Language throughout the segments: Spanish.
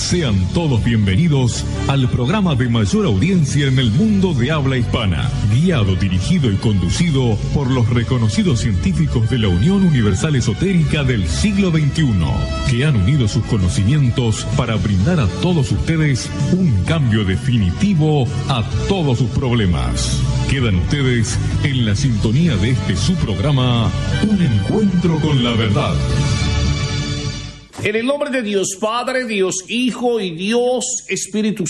Sean todos bienvenidos al programa de mayor audiencia en el mundo de habla hispana, guiado, dirigido y conducido por los reconocidos científicos de la Unión Universal Esotérica del siglo XXI, que han unido sus conocimientos para brindar a todos ustedes un cambio definitivo a todos sus problemas. Quedan ustedes en la sintonía de este su programa, Un Encuentro con la Verdad. En el nombre de Dios Padre, Dios Hijo y Dios Espíritu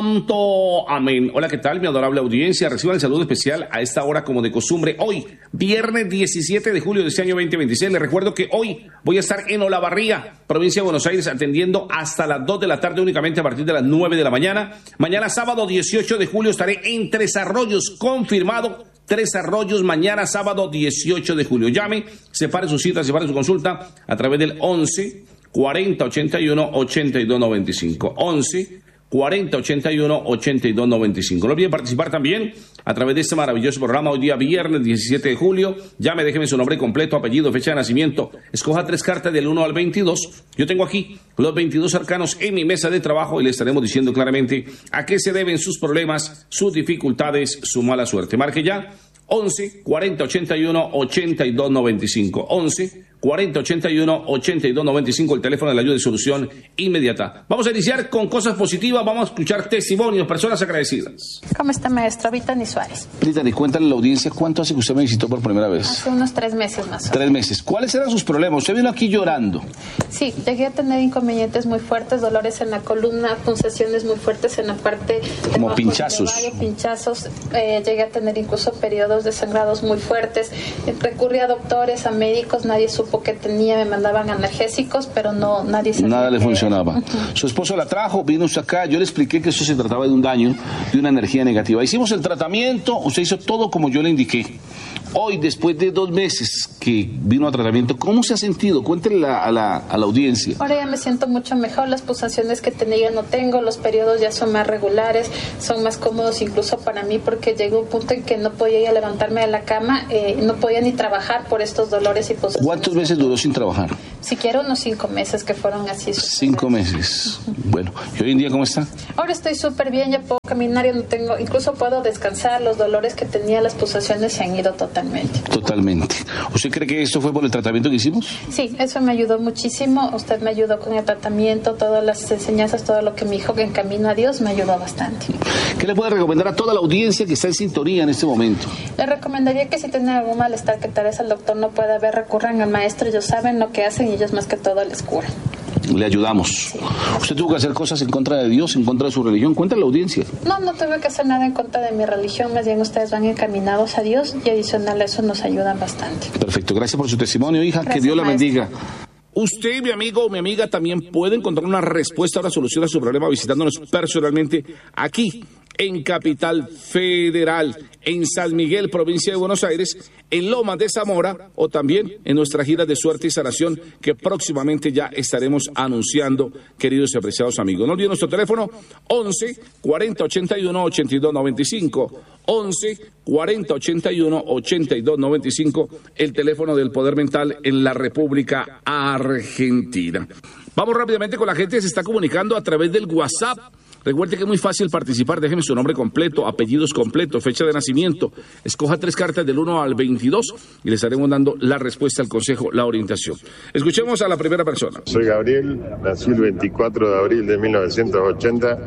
Santo. Amén. Hola, ¿qué tal, mi adorable audiencia? Reciban el saludo especial a esta hora como de costumbre. Hoy, viernes 17 de julio de este año 2026. Les recuerdo que hoy voy a estar en Olavarría, provincia de Buenos Aires, atendiendo hasta las 2 de la tarde únicamente a partir de las 9 de la mañana. Mañana, sábado 18 de julio, estaré en Tres Arroyos, confirmado. Tres Arroyos, mañana sábado 18 de julio. Llame, separe su cita, separe su consulta a través del 11 40 81 82 95. 11 40 81 82 95. No olviden participar también a través de este maravilloso programa hoy día viernes 17 de julio. Llame, déjeme su nombre completo, apellido, fecha de nacimiento. Escoja 3 cartas del 1 al 22. Yo tengo aquí los 22 arcanos en mi mesa de trabajo y le estaremos diciendo claramente a qué se deben sus problemas, sus dificultades, su mala suerte. Marque ya 11 40 81 82 95. 11 40 81 82 95, el teléfono de la ayuda y solución inmediata. Vamos a iniciar con cosas positivas, vamos a escuchar testimonios, personas agradecidas. ¿Cómo está, maestro? Brittany Suárez. Brittany, cuéntale a la audiencia cuánto hace que usted me visitó por primera vez. Hace unos 3 meses más o menos. 3 meses. ¿Cuáles eran sus problemas? Usted vino aquí llorando. Sí, llegué a tener inconvenientes muy fuertes, dolores en la columna, pulsaciones muy fuertes en la parte de como pinchazos. Pinchazos. Llegué a tener incluso periodos de sangrados muy fuertes. Recurrí a doctores, a médicos, nadie supo que tenía, me mandaban analgésicos, pero no, nadie sabía. Nada le funcionaba. Su esposo la trajo, vino usted acá, yo le expliqué que eso se trataba de un daño, de una energía negativa. Hicimos el tratamiento, usted hizo todo como yo le indiqué. Hoy, después de 2 meses que vino a tratamiento, ¿cómo se ha sentido? Cuéntenle a la audiencia. Ahora ya me siento mucho mejor, las pulsaciones que tenía ya no tengo, los periodos ya son más regulares, son más cómodos incluso para mí, porque llegó un punto en que no podía ir a levantarme de la cama, no podía ni trabajar por estos dolores y pulsaciones. ¿Cuántos meses duró sin trabajar? Siquiera unos 5 meses que fueron así. 5 meses. Bueno, ¿y hoy en día cómo está? Ahora estoy súper bien, ya puedo caminar, ya no tengo, incluso puedo descansar, los dolores que tenía, las pulsaciones se han ido totalmente. Totalmente. ¿Usted cree que esto fue por el tratamiento que hicimos? Sí, eso me ayudó muchísimo. Usted me ayudó con el tratamiento, todas las enseñanzas, todo lo que me dijo que en camino a Dios me ayudó bastante. ¿Qué le puede recomendar a toda la audiencia que está en sintonía en este momento? Le recomendaría que si tienen algún malestar que tal vez el doctor no pueda ver, recurran al maestro. Ellos saben lo que hacen y ellos más que todo les curan. Le ayudamos. Sí. ¿Usted tuvo que hacer cosas en contra de Dios, en contra de su religión? Cuéntale a la audiencia. No tuve que hacer nada en contra de mi religión, más bien ustedes van encaminados a Dios y adicional a eso nos ayudan bastante. Perfecto, gracias por su testimonio, hija, gracias, que Dios la bendiga. Usted, mi amigo o mi amiga, también puede encontrar una respuesta, una solución a su problema visitándonos personalmente aquí en Capital Federal, en San Miguel, provincia de Buenos Aires, en Lomas de Zamora o también en nuestra gira de suerte y sanación que próximamente ya estaremos anunciando, queridos y apreciados amigos. No olviden nuestro teléfono 11 40 81 82 95, 11 40 81 82 95, el teléfono del Poder Mental en la República Argentina. Vamos rápidamente con la gente que se está comunicando a través del WhatsApp. Recuerde que es muy fácil participar, déjeme su nombre completo, apellidos completos, fecha de nacimiento, escoja 3 cartas del 1 al 22 y les estaremos dando la respuesta al consejo, la orientación. Escuchemos a la primera persona. Soy Gabriel, nací el 24 de abril de 1980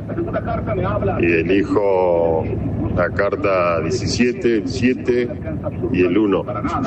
y elijo la carta 17, el 7 y el 1.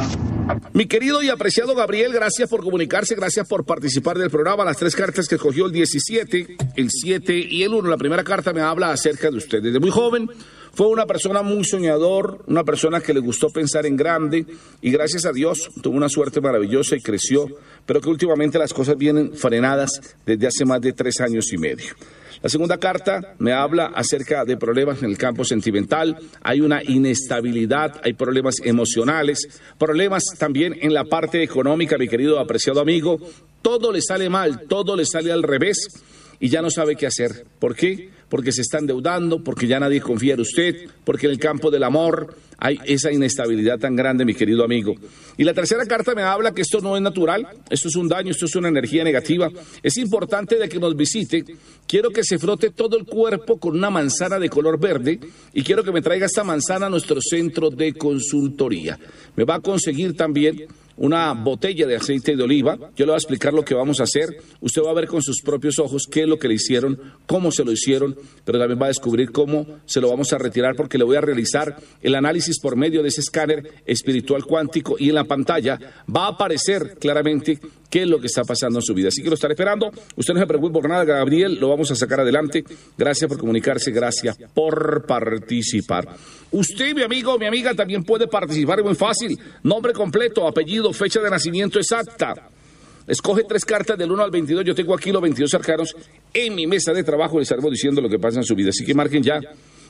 Mi querido y apreciado Gabriel, gracias por comunicarse, gracias por participar del programa. Las 3 cartas que escogió, el 17, el 7 y el 1. La primera carta me habla acerca de usted. Desde muy joven fue una persona muy soñador, una persona que le gustó pensar en grande y gracias a Dios tuvo una suerte maravillosa y creció, pero que últimamente las cosas vienen frenadas desde hace más de 3 años y medio. La segunda carta me habla acerca de problemas en el campo sentimental, hay una inestabilidad, hay problemas emocionales, problemas también en la parte económica, mi querido apreciado amigo, todo le sale mal, todo le sale al revés. y ya no sabe qué hacer. ¿Por qué? Porque se está endeudando, porque ya nadie confía en usted, porque en el campo del amor hay esa inestabilidad tan grande, mi querido amigo. Y la tercera carta me habla que esto no es natural, esto es un daño, esto es una energía negativa. Es importante de que nos visite. Quiero que se frote todo el cuerpo con una manzana de color verde y quiero que me traiga esta manzana a nuestro centro de consultoría. Me va a conseguir también una botella de aceite de oliva. Yo le voy a explicar lo que vamos a hacer. Usted va a ver con sus propios ojos qué es lo que le hicieron, cómo se lo hicieron, pero también va a descubrir cómo se lo vamos a retirar, porque le voy a realizar el análisis por medio de ese escáner espiritual cuántico y en la pantalla va a aparecer claramente qué es lo que está pasando en su vida. Así que lo estaré esperando. Usted no se preocupe por nada, Gabriel, lo vamos a sacar adelante. Gracias por comunicarse, gracias por participar. Usted, mi amigo o mi amiga, también puede participar, es muy fácil. Nombre completo, apellido, fecha de nacimiento exacta. Escoge 3 cartas del 1 al 22. Yo tengo aquí los 22 arcanos en mi mesa de trabajo. Les estaremos diciendo lo que pasa en su vida. Así que marquen ya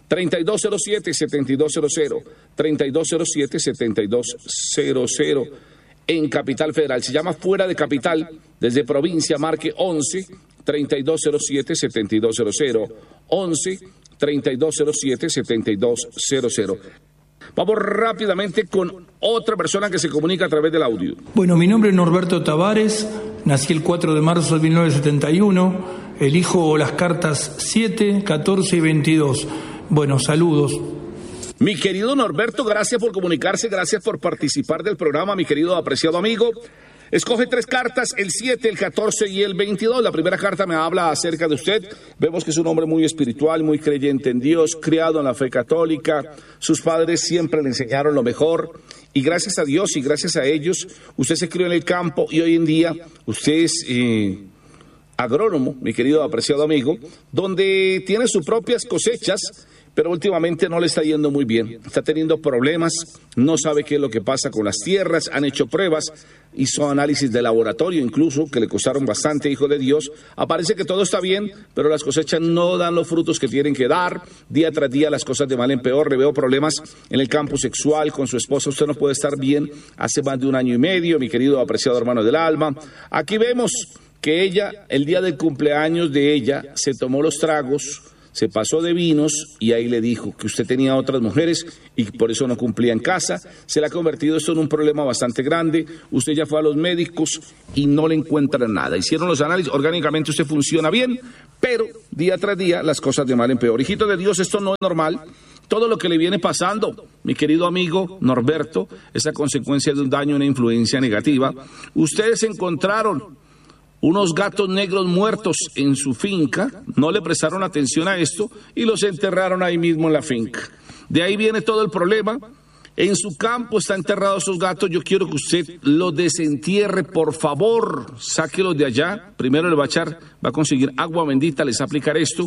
3207-7200, 3207-7200 en Capital Federal. Se llama fuera de capital, desde provincia, marque 11-3207-7200, 11-3207-7200. Vamos rápidamente con otra persona que se comunica a través del audio. Bueno, mi nombre es Norberto Tavares, nací el 4 de marzo de 1971, elijo las cartas 7, 14 y 22. Bueno, saludos. Mi querido Norberto, gracias por comunicarse, gracias por participar del programa, mi querido apreciado amigo. Escoge 3 cartas, el 7, el 14 y el 22. La primera carta me habla acerca de usted. Vemos que es un hombre muy espiritual, muy creyente en Dios, criado en la fe católica. Sus padres siempre le enseñaron lo mejor. Y gracias a Dios y gracias a ellos, usted se crió en el campo y hoy en día usted es agrónomo, mi querido apreciado amigo, donde tiene sus propias cosechas, pero últimamente no le está yendo muy bien. Está teniendo problemas, no sabe qué es lo que pasa con las tierras, han hecho pruebas, hizo análisis de laboratorio incluso, que le costaron bastante, hijo de Dios. Aparece que todo está bien, pero las cosechas no dan los frutos que tienen que dar. Día tras día las cosas de mal en peor. Le veo problemas en el campo sexual con su esposa. Usted no puede estar bien hace más de 1 año y medio, mi querido apreciado hermano del alma. Aquí vemos que ella, el día del cumpleaños de ella, se tomó los tragos, se pasó de vinos y ahí le dijo que usted tenía otras mujeres y por eso no cumplía en casa. Se le ha convertido esto en un problema bastante grande. Usted ya fue a los médicos y no le encuentran nada. Hicieron los análisis, orgánicamente usted funciona bien, pero día tras día las cosas de mal en peor. Hijito de Dios, esto no es normal. Todo lo que le viene pasando, mi querido amigo Norberto, es a consecuencia de un daño, una influencia negativa. Ustedes encontraron unos gatos negros muertos en su finca, no le prestaron atención a esto y los enterraron ahí mismo en la finca. De ahí viene todo el problema. En su campo están enterrados esos gatos. Yo quiero que usted los desentierre, por favor. Sáquelos de allá. Primero le va a conseguir agua bendita, les va a aplicar esto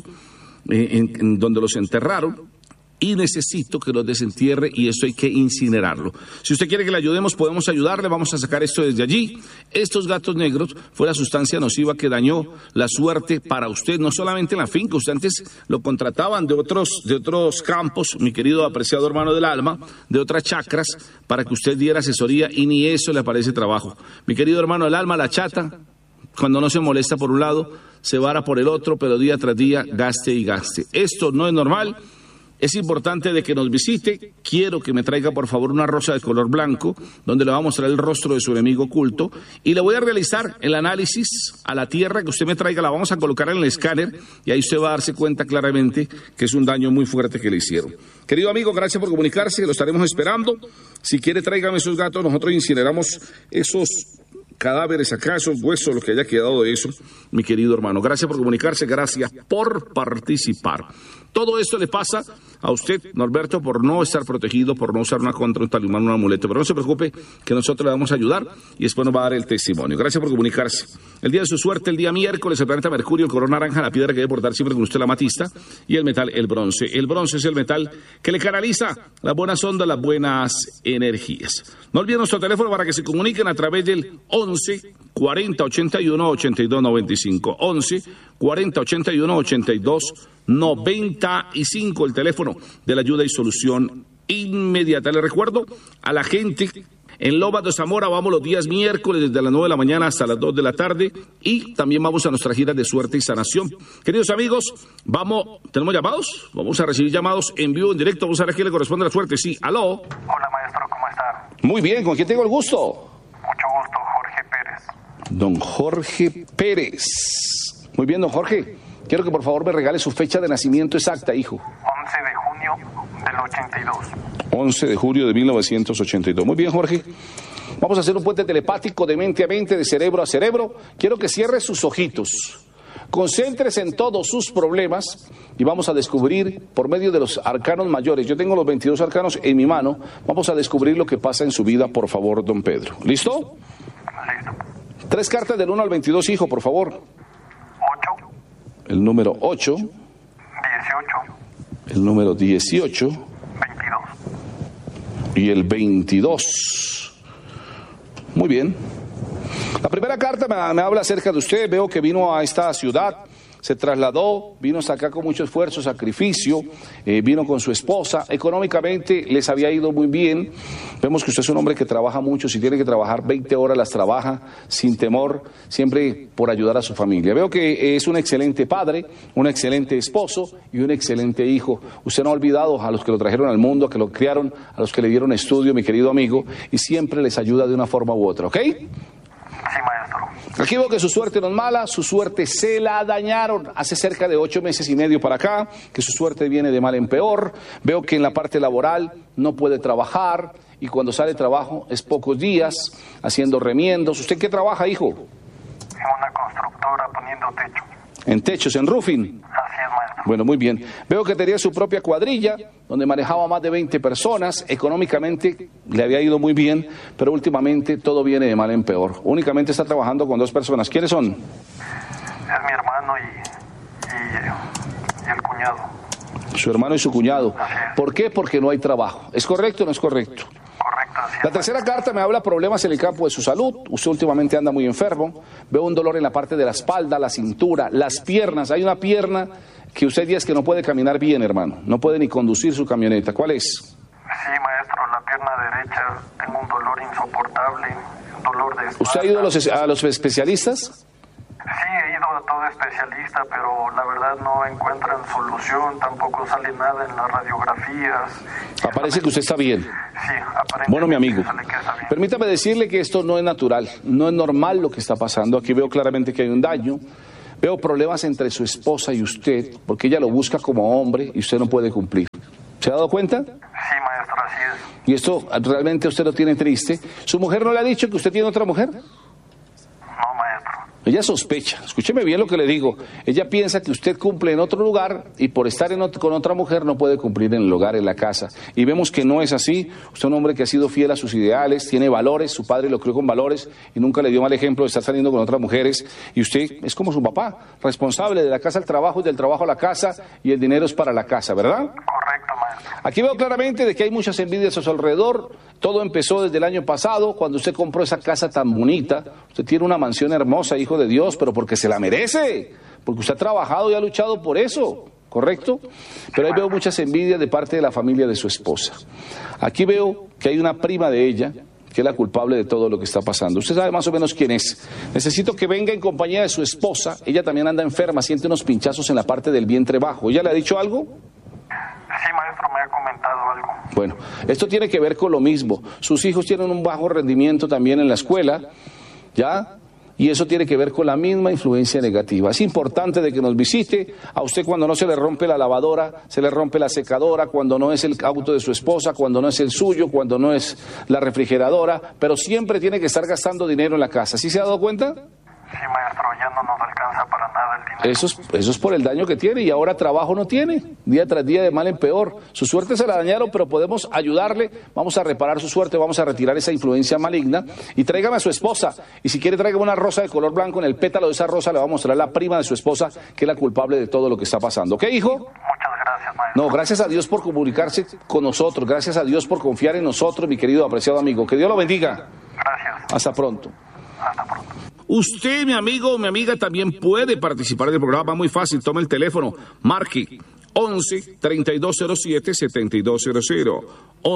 en donde los enterraron. Y necesito que los desentierre y esto hay que incinerarlo. Si usted quiere que le ayudemos, podemos ayudarle. Vamos a sacar esto desde allí. Estos gatos negros fue la sustancia nociva que dañó la suerte para usted, no solamente en la finca. Usted antes lo contrataban de otros campos, mi querido apreciado hermano del alma, de otras chacras, para que usted diera asesoría y ni eso le aparece trabajo. Mi querido hermano del alma, la chata, cuando no se molesta por un lado, se vara por el otro, pero día tras día gaste y gaste. Esto no es normal. Es importante de que nos visite. Quiero que me traiga por favor una rosa de color blanco donde le va a mostrar el rostro de su enemigo oculto y le voy a realizar el análisis a la tierra que usted me traiga. La vamos a colocar en el escáner y ahí usted va a darse cuenta claramente que es un daño muy fuerte que le hicieron. Querido amigo, gracias por comunicarse, lo estaremos esperando. Si quiere, tráigame esos gatos, nosotros incineramos esos cadáveres acá, esos huesos, lo que haya quedado de eso, mi querido hermano. Gracias por comunicarse, gracias por participar. Todo esto le pasa a usted, Norberto, por no estar protegido, por no usar una contra, un talismán, un amuleto. Pero no se preocupe, que nosotros le vamos a ayudar y después nos va a dar el testimonio. Gracias por comunicarse. El día de su suerte, el día miércoles, el planeta Mercurio, el color naranja, la piedra que debe portar siempre con usted, la amatista, y el metal, el bronce. El bronce es el metal que le canaliza las buenas ondas, las buenas energías. No olviden nuestro teléfono para que se comuniquen a través del 11 40 81 82 95. 11 40 81 82 95, el teléfono de la ayuda y solución inmediata. Le recuerdo a la gente En Lomas de Zamora vamos los días miércoles desde las 9 de la mañana hasta las 2 de la tarde y también vamos a nuestra gira de suerte y sanación. Queridos amigos, ¿tenemos llamados? Vamos a recibir llamados en vivo, en directo. Vamos a ver a quién le corresponde la suerte. Sí, aló. Hola, maestro, ¿cómo está? Muy bien, ¿con quién tengo el gusto? Mucho gusto, Jorge Pérez. Don Jorge Pérez. Muy bien, don Jorge. Quiero que por favor me regale su fecha de nacimiento exacta, hijo. 11 de junio del 82. 11 de julio de 1982. Muy bien, Jorge. Vamos a hacer un puente telepático de mente a mente, de cerebro a cerebro. Quiero que cierre sus ojitos. Concéntrese en todos sus problemas y vamos a descubrir por medio de los arcanos mayores. Yo tengo los 22 arcanos en mi mano. Vamos a descubrir lo que pasa en su vida, por favor, don Pedro. ¿Listo? Listo. 3 cartas del 1 al 22, hijo, por favor. 8. El número 8. 18. El número 18. 22. Y el 22. Muy bien. La primera carta me habla acerca de usted. Veo que vino a esta ciudad, se trasladó, vino hasta acá con mucho esfuerzo, sacrificio, vino con su esposa. Económicamente les había ido muy bien. Vemos que usted es un hombre que trabaja mucho. Si tiene que trabajar 20 horas, las trabaja sin temor, siempre por ayudar a su familia. Veo que es un excelente padre, un excelente esposo y un excelente hijo. Usted no ha olvidado a los que lo trajeron al mundo, a que lo criaron, a los que le dieron estudio, mi querido amigo, y siempre les ayuda de una forma u otra, ¿ok? Sí, maestro. Aquí veo que su suerte no es mala, su suerte se la dañaron hace cerca de 8 meses y medio para acá, que su suerte viene de mal en peor. Veo que en la parte laboral no puede trabajar y cuando sale de trabajo es pocos días, haciendo remiendos. ¿Usted qué trabaja, hijo? En una constructora poniendo techo. En techos, en roofing. Así es, maestro. Bueno, muy bien. Veo que tenía su propia cuadrilla, donde manejaba más de 20 personas. Económicamente le había ido muy bien, pero últimamente todo viene de mal en peor. Únicamente está trabajando con 2 personas. ¿Quiénes son? Es mi hermano y el cuñado. Su hermano y su cuñado. ¿Por qué? Porque no hay trabajo. ¿Es correcto o no es correcto? Correcto, así es. La tercera carta me habla problemas en el campo de su salud. Usted últimamente anda muy enfermo. Veo un dolor en la parte de la espalda, la cintura, las piernas. Hay una pierna que usted dice que no puede caminar bien, hermano. No puede ni conducir su camioneta. ¿Cuál es? Sí, maestro, la pierna derecha, tengo un dolor insoportable, dolor de espalda. ¿Usted ha ido a los especialistas? Sí, he ido a todo especialista, pero la verdad no encuentran solución, tampoco sale nada en las radiografías. Aparece que usted está bien. Sí, aparentemente. Bueno, mi amigo, sale que está bien. permítame decirle que esto no es natural, no es normal lo que está pasando. Aquí veo claramente que hay un daño. Veo problemas entre su esposa y usted, porque ella lo busca como hombre y usted no puede cumplir. ¿Se ha dado cuenta? Sí, maestro, así es. Y esto realmente usted lo tiene triste. ¿Su mujer no le ha dicho que usted tiene otra mujer? No, maestro. Ella sospecha, escúcheme bien lo que le digo. Ella piensa que usted cumple en otro lugar y por estar con otra mujer no puede cumplir en el hogar, en la casa. Y vemos que no es así. Usted es un hombre que ha sido fiel a sus ideales, tiene valores, su padre lo crió con valores y nunca le dio mal ejemplo de estar saliendo con otras mujeres. Y usted es como su papá, responsable de la casa al trabajo y del trabajo a la casa, y el dinero es para la casa, ¿verdad? Correcto, maestro. Aquí veo claramente de que hay muchas envidias a su alrededor. Todo empezó desde el año pasado, cuando usted compró esa casa tan bonita. Usted tiene una mansión hermosa, hijo de Dios, pero porque se la merece, porque usted ha trabajado y ha luchado por eso, ¿correcto? Pero ahí veo muchas envidias de parte de la familia de su esposa. Aquí veo que hay una prima de ella que es la culpable de todo lo que está pasando. Usted sabe más o menos quién es. Necesito que venga en compañía de su esposa. Ella también anda enferma, siente unos pinchazos en la parte del vientre bajo. ¿Ella le ha dicho algo? Sí, maestro, me ha comentado algo. Bueno, esto tiene que ver con lo mismo. Sus hijos tienen un bajo rendimiento también en la escuela, ¿ya? Y eso tiene que ver con la misma influencia negativa. Es importante de que nos visite. A usted cuando no se le rompe la lavadora, se le rompe la secadora, cuando no es el auto de su esposa, cuando no es el suyo, cuando no es la refrigeradora, pero siempre tiene que estar gastando dinero en la casa. ¿Sí se ha dado cuenta? Sí, maestro, ya no nos alcanza para nada el dinero. Eso es por el daño que tiene y ahora trabajo no tiene, día tras día de mal en peor. Su suerte se la dañaron, pero podemos ayudarle, vamos a reparar su suerte, vamos a retirar esa influencia maligna y tráigame a su esposa. Y si quiere tráigame una rosa de color blanco, en el pétalo de esa rosa le va a mostrar la prima de su esposa, que es la culpable de todo lo que está pasando. ¿Ok, hijo? Muchas gracias, maestro. No, gracias a Dios por comunicarse con nosotros, gracias a Dios por confiar en nosotros, mi querido apreciado amigo. Que Dios lo bendiga. Gracias. Hasta pronto. Hasta pronto. Usted, mi amigo o mi amiga, también puede participar del programa. Muy fácil, tome el teléfono, marque 11-3207-7200.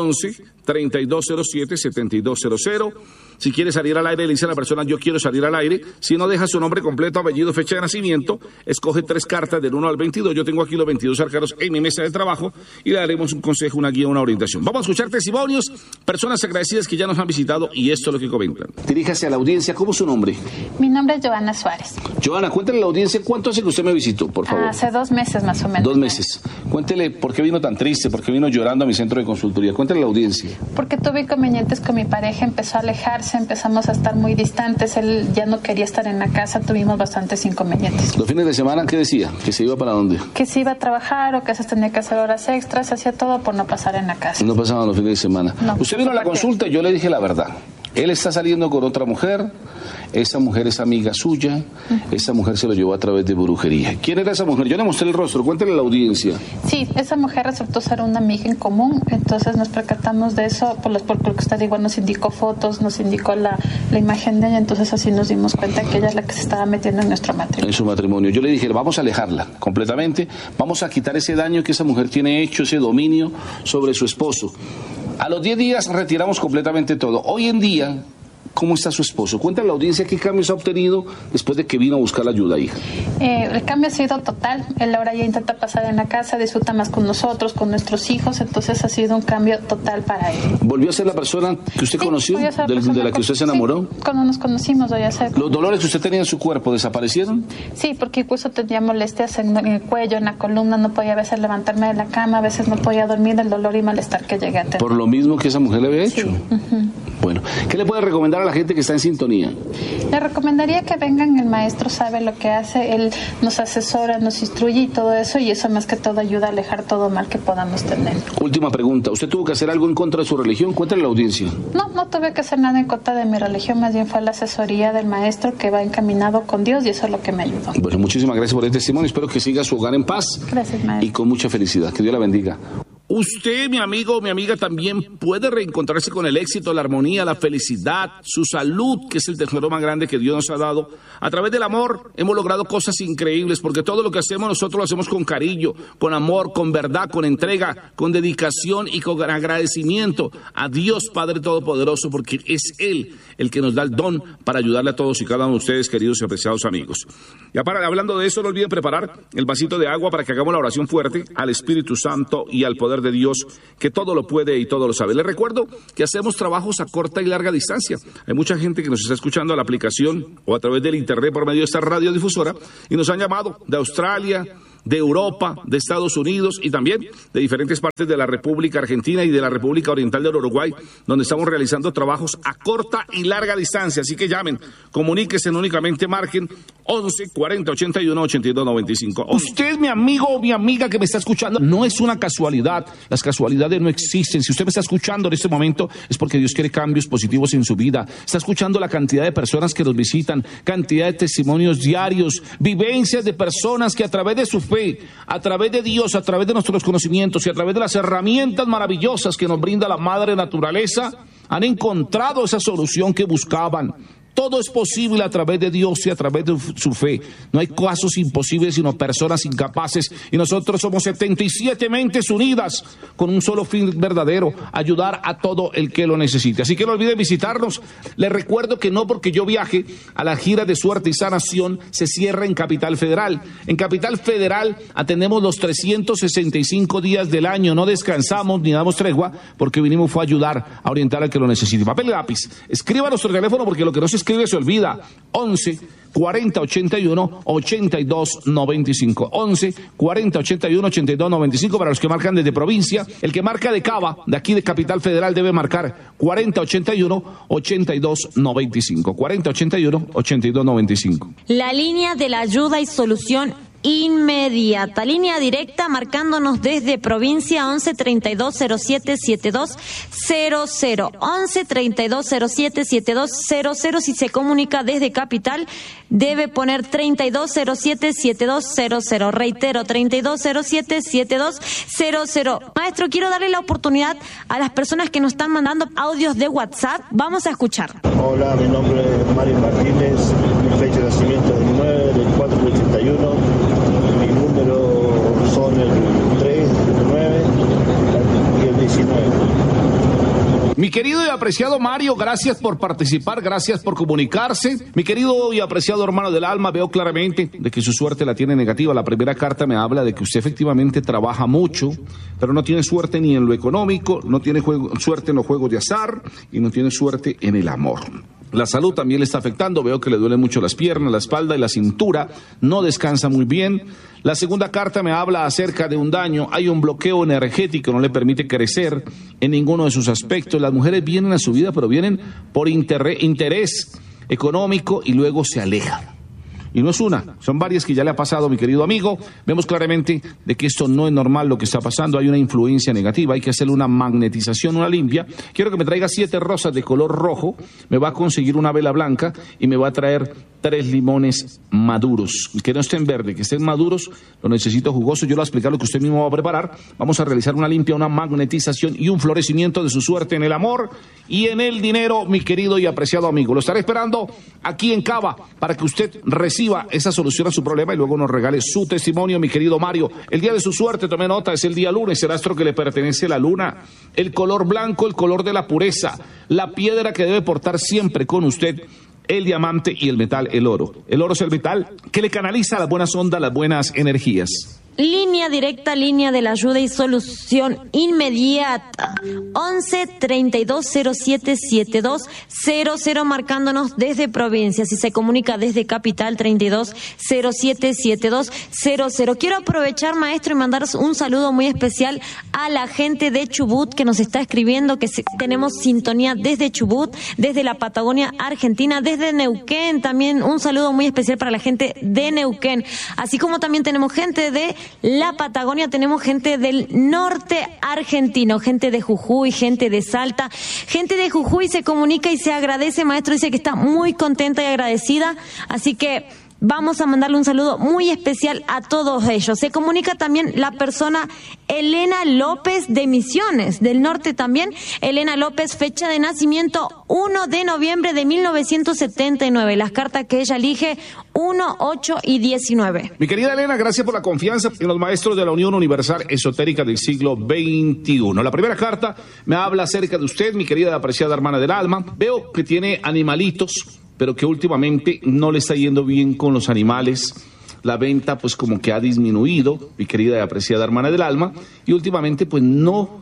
11-3207-7200. Si quiere salir al aire, le dice a la persona, yo quiero salir al aire. Si no, deja su nombre completo, apellido, fecha de nacimiento. Escoge 3 cartas del 1 al 22. Yo tengo aquí los 22 arcanos en mi mesa de trabajo y le daremos un consejo, una guía, una orientación. Vamos a escuchar testimonios, personas agradecidas que ya nos han visitado y esto es lo que comentan. Diríjase a la audiencia. ¿Cómo es su nombre? Mi nombre es Joana Suárez. Joana, cuéntale a la audiencia cuánto hace que usted me visitó, por favor. Hace 2 meses más o menos. 2 meses. Cuéntele por qué vino tan triste, por qué vino llorando a mi centro de consultoría. Cuéntale a la audiencia. Porque tuve inconvenientes con mi pareja, empezó a alejarse, empezamos a estar muy distantes, él ya no quería estar en la casa, tuvimos bastantes inconvenientes. ¿Los fines de semana qué decía? ¿Que se iba para dónde? Que se iba a trabajar o que se tenía que hacer horas extras, hacía todo por no pasar en la casa. No pasaban los fines de semana. No, usted vino a la consulta y yo le dije la verdad. Él está saliendo con otra mujer, esa mujer es amiga suya, esa mujer se lo llevó a través de brujería. ¿Quién era esa mujer? Yo le mostré el rostro, cuéntale a la audiencia. Sí, esa mujer resultó ser una amiga en común, entonces nos percatamos de eso, porque usted igual nos indicó fotos, nos indicó la imagen de ella, entonces así nos dimos cuenta que ella es la que se estaba metiendo en nuestro matrimonio. En su matrimonio. Yo le dije, vamos a alejarla completamente, vamos a quitar ese daño que esa mujer tiene hecho, ese dominio sobre su esposo. A los 10 días retiramos completamente todo. Hoy en día, ¿cómo está su esposo? Cuéntale a la audiencia qué cambios ha obtenido después de que vino a buscar la ayuda, hija. El cambio ha sido total. Él ahora ya intenta pasar en la casa, disfruta más con nosotros, con nuestros hijos, entonces ha sido un cambio total para él. ¿Volvió a ser la persona que usted conoció, de la que usted se enamoró? Sí, cuando nos conocimos voy a ser. ¿Los dolores que usted tenía en su cuerpo desaparecieron? Sí, porque incluso tenía molestias en el cuello, en la columna, no podía a veces levantarme de la cama, a veces no podía dormir del dolor y malestar que llegué a tener. ¿Por lo mismo que esa mujer le había hecho? Sí. Bueno, ¿qué le puede recomendar a la gente que está en sintonía? Le recomendaría que vengan, el maestro sabe lo que hace, él nos asesora, nos instruye y todo eso, y eso más que todo ayuda a alejar todo mal que podamos tener. Última pregunta, ¿usted tuvo que hacer algo en contra de su religión? Cuéntale a la audiencia. No tuve que hacer nada en contra de mi religión, más bien fue la asesoría del maestro que va encaminado con Dios y eso es lo que me ayudó. Bueno, muchísimas gracias por el testimonio, espero que siga su hogar en paz. Gracias, maestro. Y con mucha felicidad, que Dios la bendiga. Usted, mi amigo o mi amiga, también puede reencontrarse con el éxito, la armonía, la felicidad, su salud, que es el tesoro más grande que Dios nos ha dado. A través del amor hemos logrado cosas increíbles, porque todo lo que hacemos nosotros lo hacemos con cariño, con amor, con verdad, con entrega, con dedicación y con agradecimiento a Dios Padre Todopoderoso, porque es Él el que nos da el don para ayudarle a todos y cada uno de ustedes, queridos y apreciados amigos. Ya hablando de eso, no olviden preparar el vasito de agua para que hagamos la oración fuerte al Espíritu Santo y al poder de Dios, que todo lo puede y todo lo sabe. Les recuerdo que hacemos trabajos a corta y larga distancia. Hay mucha gente que nos está escuchando a la aplicación o a través del internet por medio de esta radiodifusora y nos han llamado de Australia, de Europa, de Estados Unidos y también de diferentes partes de la República Argentina y de la República Oriental del Uruguay, donde estamos realizando trabajos a corta y larga distancia. Así que llamen, comuníquense, únicamente marquen 11 40 81 82 95. Usted, mi amigo o mi amiga que me está escuchando, no es una casualidad. Las casualidades no existen. Si usted me está escuchando en este momento, es porque Dios quiere cambios positivos en su vida. Está escuchando la cantidad de personas que nos visitan, cantidad de testimonios diarios, vivencias de personas que a través de su fe, a través de Dios, a través de nuestros conocimientos y a través de las herramientas maravillosas que nos brinda la Madre Naturaleza, han encontrado esa solución que buscaban. Todo es posible a través de Dios y a través de su fe. No hay casos imposibles, sino personas incapaces. Y nosotros somos 77 mentes unidas con un solo fin verdadero: ayudar a todo el que lo necesite. Así que no olviden visitarnos. Les recuerdo que no porque yo viaje a la gira de suerte y sanación se cierra en Capital Federal. En Capital Federal atendemos los 365 días del año. No descansamos ni damos tregua porque vinimos fue a ayudar, a orientar al que lo necesite. Papel y lápiz. Escriba nuestro teléfono porque lo que no se escribe se olvida. 11 40 81 82 95. 11 40 81 82 95 para los que marcan desde provincia. El que marca de Cava, de aquí de Capital Federal, debe marcar 40 81 82 95. 40 81 82 95. La línea de la ayuda y solución inmediata, línea directa marcándonos desde provincia 11 32 07 72 00, 11 32 07 72 00. Si se comunica desde capital debe poner 32 07 72 00, reitero 32 07 72 00. Maestro, quiero darle la oportunidad a las personas que nos están mandando audios de WhatsApp. Vamos a escuchar. Hola, mi nombre es Mario Martínez, mi fecha de nacimiento es 9 del 4 del 81. Mi número son el 19. Mi querido y apreciado Mario, gracias por participar, gracias por comunicarse. Mi querido y apreciado hermano del alma, veo claramente de que su suerte la tiene negativa. La primera carta me habla de que usted efectivamente trabaja mucho, pero no tiene suerte ni en lo económico, no tiene suerte en los juegos de azar y no tiene suerte en el amor. La salud también le está afectando, veo que le duelen mucho las piernas, la espalda y la cintura, no descansa muy bien. La segunda carta me habla acerca de un daño, hay un bloqueo energético, no le permite crecer en ninguno de sus aspectos. Las mujeres vienen a su vida, pero vienen por interés económico y luego se alejan. Y no es una, son varias que ya le ha pasado, mi querido amigo. Vemos claramente de que esto no es normal lo que está pasando, hay una influencia negativa, hay que hacerle una magnetización, una limpia. Quiero que me traiga 7 rosas de color rojo, me va a conseguir una vela blanca y me va a traer 3 limones maduros, que no estén verdes, que estén maduros, lo necesito jugoso. Yo le voy a explicar lo que usted mismo va a preparar. Vamos a realizar una limpia, una magnetización y un florecimiento de su suerte en el amor y en el dinero, mi querido y apreciado amigo. Lo estaré esperando aquí en Cava para que usted reciba esa solución a su problema y luego nos regale su testimonio, mi querido Mario. El día de su suerte, tome nota, es el día lunes, el astro que le pertenece a la luna, el color blanco, el color de la pureza, la piedra que debe portar siempre con usted, el diamante, y el metal, el oro. El oro es el metal que le canaliza las buenas ondas, las buenas energías. Línea directa, línea de la ayuda y solución inmediata. 11-3207-7200, marcándonos desde provincia. Si se comunica desde capital, 3207-7200. Quiero aprovechar, maestro, y mandar un saludo muy especial a la gente de Chubut que nos está escribiendo, que tenemos sintonía desde Chubut, desde la Patagonia Argentina, desde Neuquén. También un saludo muy especial para la gente de Neuquén. Así como también tenemos gente de la Patagonia, tenemos gente del norte argentino, gente de Jujuy, gente de Salta. Gente de Jujuy se comunica y se agradece, maestro, dice que está muy contenta y agradecida, así que vamos a mandarle un saludo muy especial a todos ellos. Se comunica también la persona Elena López de Misiones, del norte también. Elena López, fecha de nacimiento 1 de noviembre de 1979. Las cartas que ella elige, 1, 8 y 19. Mi querida Elena, gracias por la confianza en los maestros de la Unión Universal Esotérica del siglo XXI. La primera carta me habla acerca de usted, mi querida y apreciada hermana del alma. Veo que tiene animalitos, pero que últimamente no le está yendo bien con los animales. La venta pues como que ha disminuido, mi querida y apreciada hermana del alma, y últimamente pues no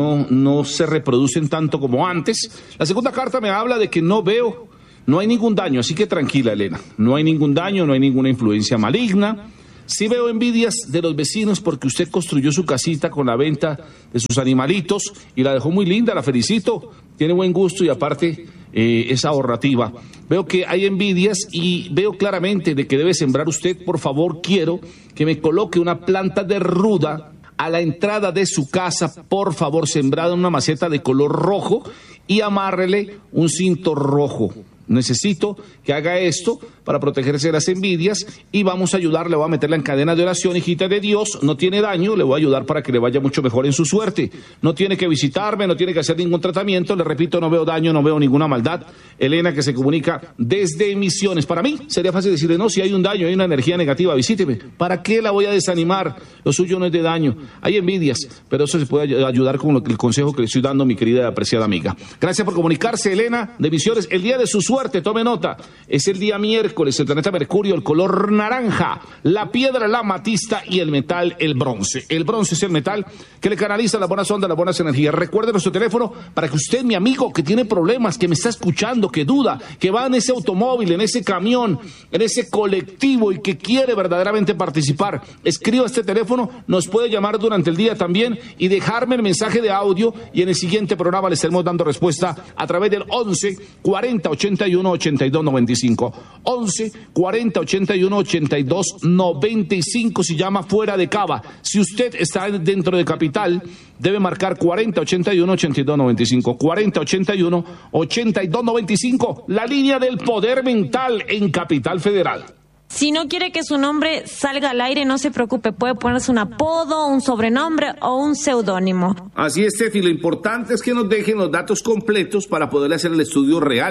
se reproducen tanto como antes. La segunda carta me habla de que no hay ningún daño, así que tranquila, Elena, no hay ningún daño, no hay ninguna influencia maligna. Sí veo envidias de los vecinos porque usted construyó su casita con la venta de sus animalitos y la dejó muy linda, la felicito, tiene buen gusto y aparte es ahorrativa. Veo que hay envidias y veo claramente de que debe sembrar usted. Por favor, quiero que me coloque una planta de ruda a la entrada de su casa, por favor, sembrada en una maceta de color rojo y amárrele un cinto rojo. Necesito que haga esto para protegerse de las envidias y vamos a ayudar, le voy a meterla en cadena de oración, hijita de Dios, no tiene daño, le voy a ayudar para que le vaya mucho mejor en su suerte. No tiene que visitarme, no tiene que hacer ningún tratamiento, le repito, no veo daño, no veo ninguna maldad. Elena, que se comunica desde Misiones. Para mí sería fácil decirle, no, si hay un daño, hay una energía negativa, visíteme. ¿Para qué la voy a desanimar? Lo suyo no es de daño, hay envidias, pero eso se puede ayudar con el consejo que le estoy dando, mi querida y apreciada amiga. Gracias por comunicarse, Elena, de Misiones. El día de su suerte, tome nota, es el día miércoles, el planeta Mercurio, el color naranja, la piedra, la amatista y el metal, el bronce. El bronce es el metal que le canaliza las buenas ondas, las buenas energías. Recuerde nuestro teléfono para que usted, mi amigo, que tiene problemas, que me está escuchando, que duda, que va en ese automóvil, en ese camión, en ese colectivo y que quiere verdaderamente participar, escriba este teléfono, nos puede llamar durante el día también y dejarme el mensaje de audio y en el siguiente programa le estaremos dando respuesta a través del 11 40 81 82 95. 11 40 81 82 95 si llama fuera de Cava. Si usted está dentro de Capital, debe marcar 40 81 82 95. 40 81 82 95, la línea del poder mental en Capital Federal. Si no quiere que su nombre salga al aire, no se preocupe, puede ponerse un apodo, un sobrenombre o un seudónimo. Así es, Tefi, lo importante es que nos dejen los datos completos para poder hacer el estudio real.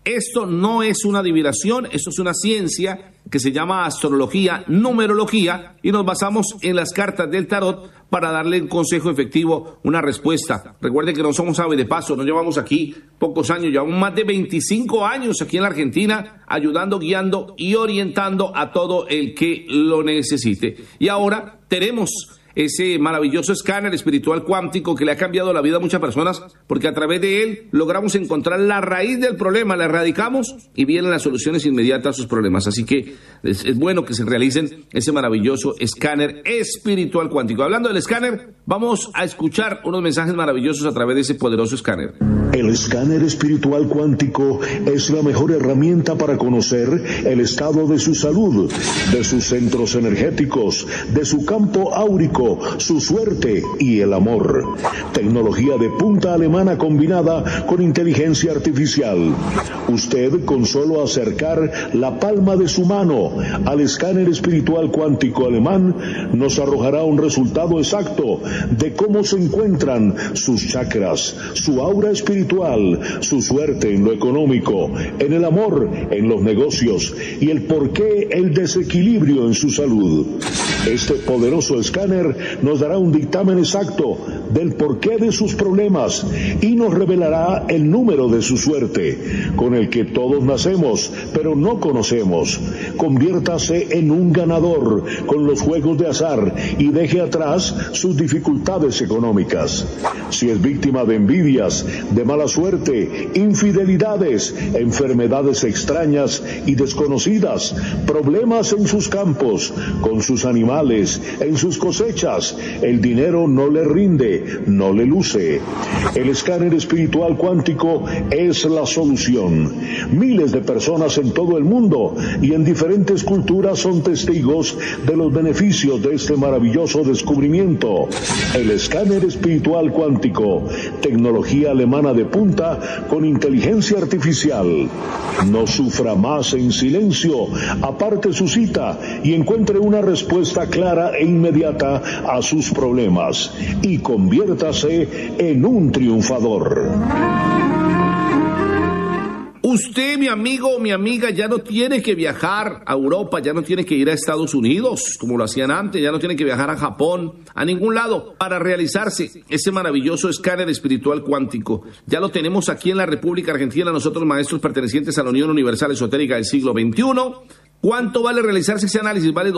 Esto no es una adivinación, esto es una ciencia que se llama astrología, numerología, y nos basamos en las cartas del tarot para darle un consejo efectivo, una respuesta. Recuerden que no somos ave de paso, no llevamos aquí pocos años, llevamos más de 25 años aquí en la Argentina, ayudando, guiando y orientando a todo el que lo necesite. Y ahora tenemos ese maravilloso escáner espiritual cuántico que le ha cambiado la vida a muchas personas, porque a través de él logramos encontrar la raíz del problema, la erradicamos y vienen las soluciones inmediatas a sus problemas. Así que es bueno que se realicen ese maravilloso escáner espiritual cuántico. Hablando del escáner, vamos a escuchar unos mensajes maravillosos a través de ese poderoso escáner. El escáner espiritual cuántico es la mejor herramienta para conocer el estado de su salud, de sus centros energéticos, de su campo áurico, su suerte y el amor. Tecnología de punta alemana combinada con inteligencia artificial. Usted, con solo acercar la palma de su mano al escáner espiritual cuántico alemán, nos arrojará un resultado exacto de cómo se encuentran sus chakras, su aura espiritual, su suerte en lo económico, en el amor, en los negocios y el porqué el desequilibrio en su salud. Este poderoso escáner nos dará un dictamen exacto del porqué de sus problemas y nos revelará el número de su suerte, con el que todos nacemos, pero no conocemos. Conviértase en un ganador con los juegos de azar y deje atrás sus dificultades económicas. Si es víctima de envidias, de mala suerte, infidelidades, enfermedades extrañas y desconocidas, problemas en sus campos, con sus animales, en sus cosechas, el dinero no le rinde, no le luce. El escáner espiritual cuántico es la solución. Miles de personas en todo el mundo y en diferentes culturas son testigos de los beneficios de este maravilloso descubrimiento. El escáner espiritual cuántico, tecnología alemana de punta con inteligencia artificial. No sufra más en silencio, aparte su cita y encuentre una respuesta clara e inmediata a sus problemas y conviértase en un triunfador. Usted, mi amigo o mi amiga, ya no tiene que viajar a Europa, ya no tiene que ir a Estados Unidos, como lo hacían antes, ya no tiene que viajar a Japón, a ningún lado, para realizarse ese maravilloso escáner espiritual cuántico. Ya lo tenemos aquí en la República Argentina, nosotros maestros pertenecientes a la Unión Universal Esotérica del siglo XXI. ¿Cuánto vale realizarse ese análisis? Vale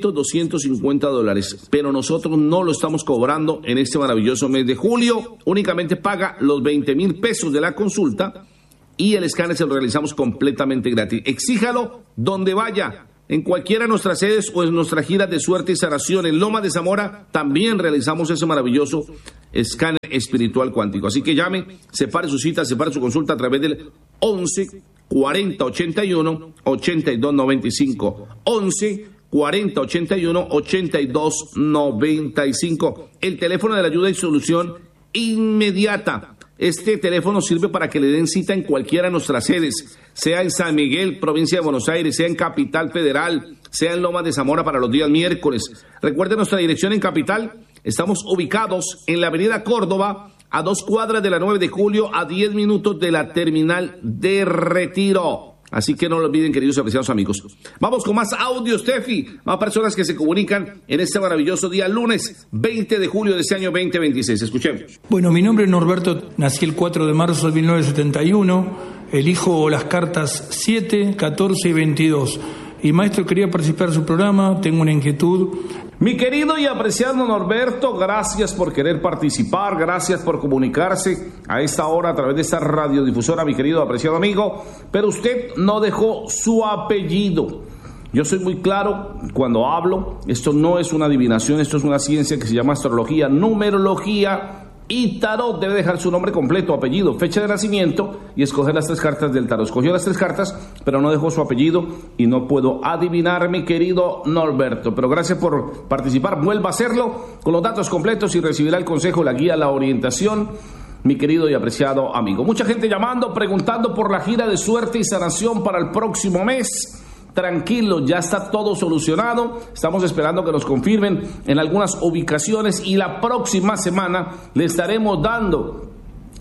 $250, pero nosotros no lo estamos cobrando en este maravilloso mes de julio, únicamente paga los 20,000 pesos de la consulta, y el escáner se lo realizamos completamente gratis. Exíjalo donde vaya, en cualquiera de nuestras sedes o en nuestra gira de suerte y sanación. En Loma de Zamora también realizamos ese maravilloso escáner espiritual cuántico. Así que llame, separe su cita, separe su consulta a través del 11 40 81 82 95. 11 40 81 82 95. El teléfono de la ayuda y solución inmediata. Este teléfono sirve para que le den cita en cualquiera de nuestras sedes, sea en San Miguel, provincia de Buenos Aires, sea en Capital Federal, sea en Loma de Zamora para los días miércoles. Recuerde nuestra dirección en Capital. Estamos ubicados en la avenida Córdoba, a 2 cuadras de la 9 de julio, a 10 minutos de la terminal de Retiro. Así que no lo olviden, queridos y apreciados amigos. Vamos con más audio, Steffi. Más personas que se comunican en este maravilloso día, lunes 20 de julio de este año 2026. Escuchemos. Bueno, mi nombre es Norberto. Nací el 4 de marzo de 1971. Elijo las cartas 7, 14 y 22. Y maestro, quería participar en su programa. Tengo una inquietud. Mi querido y apreciado Norberto, gracias por querer participar, gracias por comunicarse a esta hora a través de esta radiodifusora, mi querido apreciado amigo, pero usted no dejó su apellido. Yo soy muy claro cuando hablo, esto no es una adivinación, esto es una ciencia que se llama astrología, numerología y tarot. Debe dejar su nombre completo, apellido, fecha de nacimiento y escoger las 3 cartas del tarot. Escogió las 3 cartas, pero no dejó su apellido y no puedo adivinar, mi querido Norberto. Pero gracias por participar, vuelva a hacerlo con los datos completos y recibirá el consejo, la guía, la orientación, mi querido y apreciado amigo. Mucha gente llamando, preguntando por la gira de suerte y sanación para el próximo mes. Tranquilo, ya está todo solucionado. Estamos esperando que nos confirmen en algunas ubicaciones y la próxima semana le estaremos dando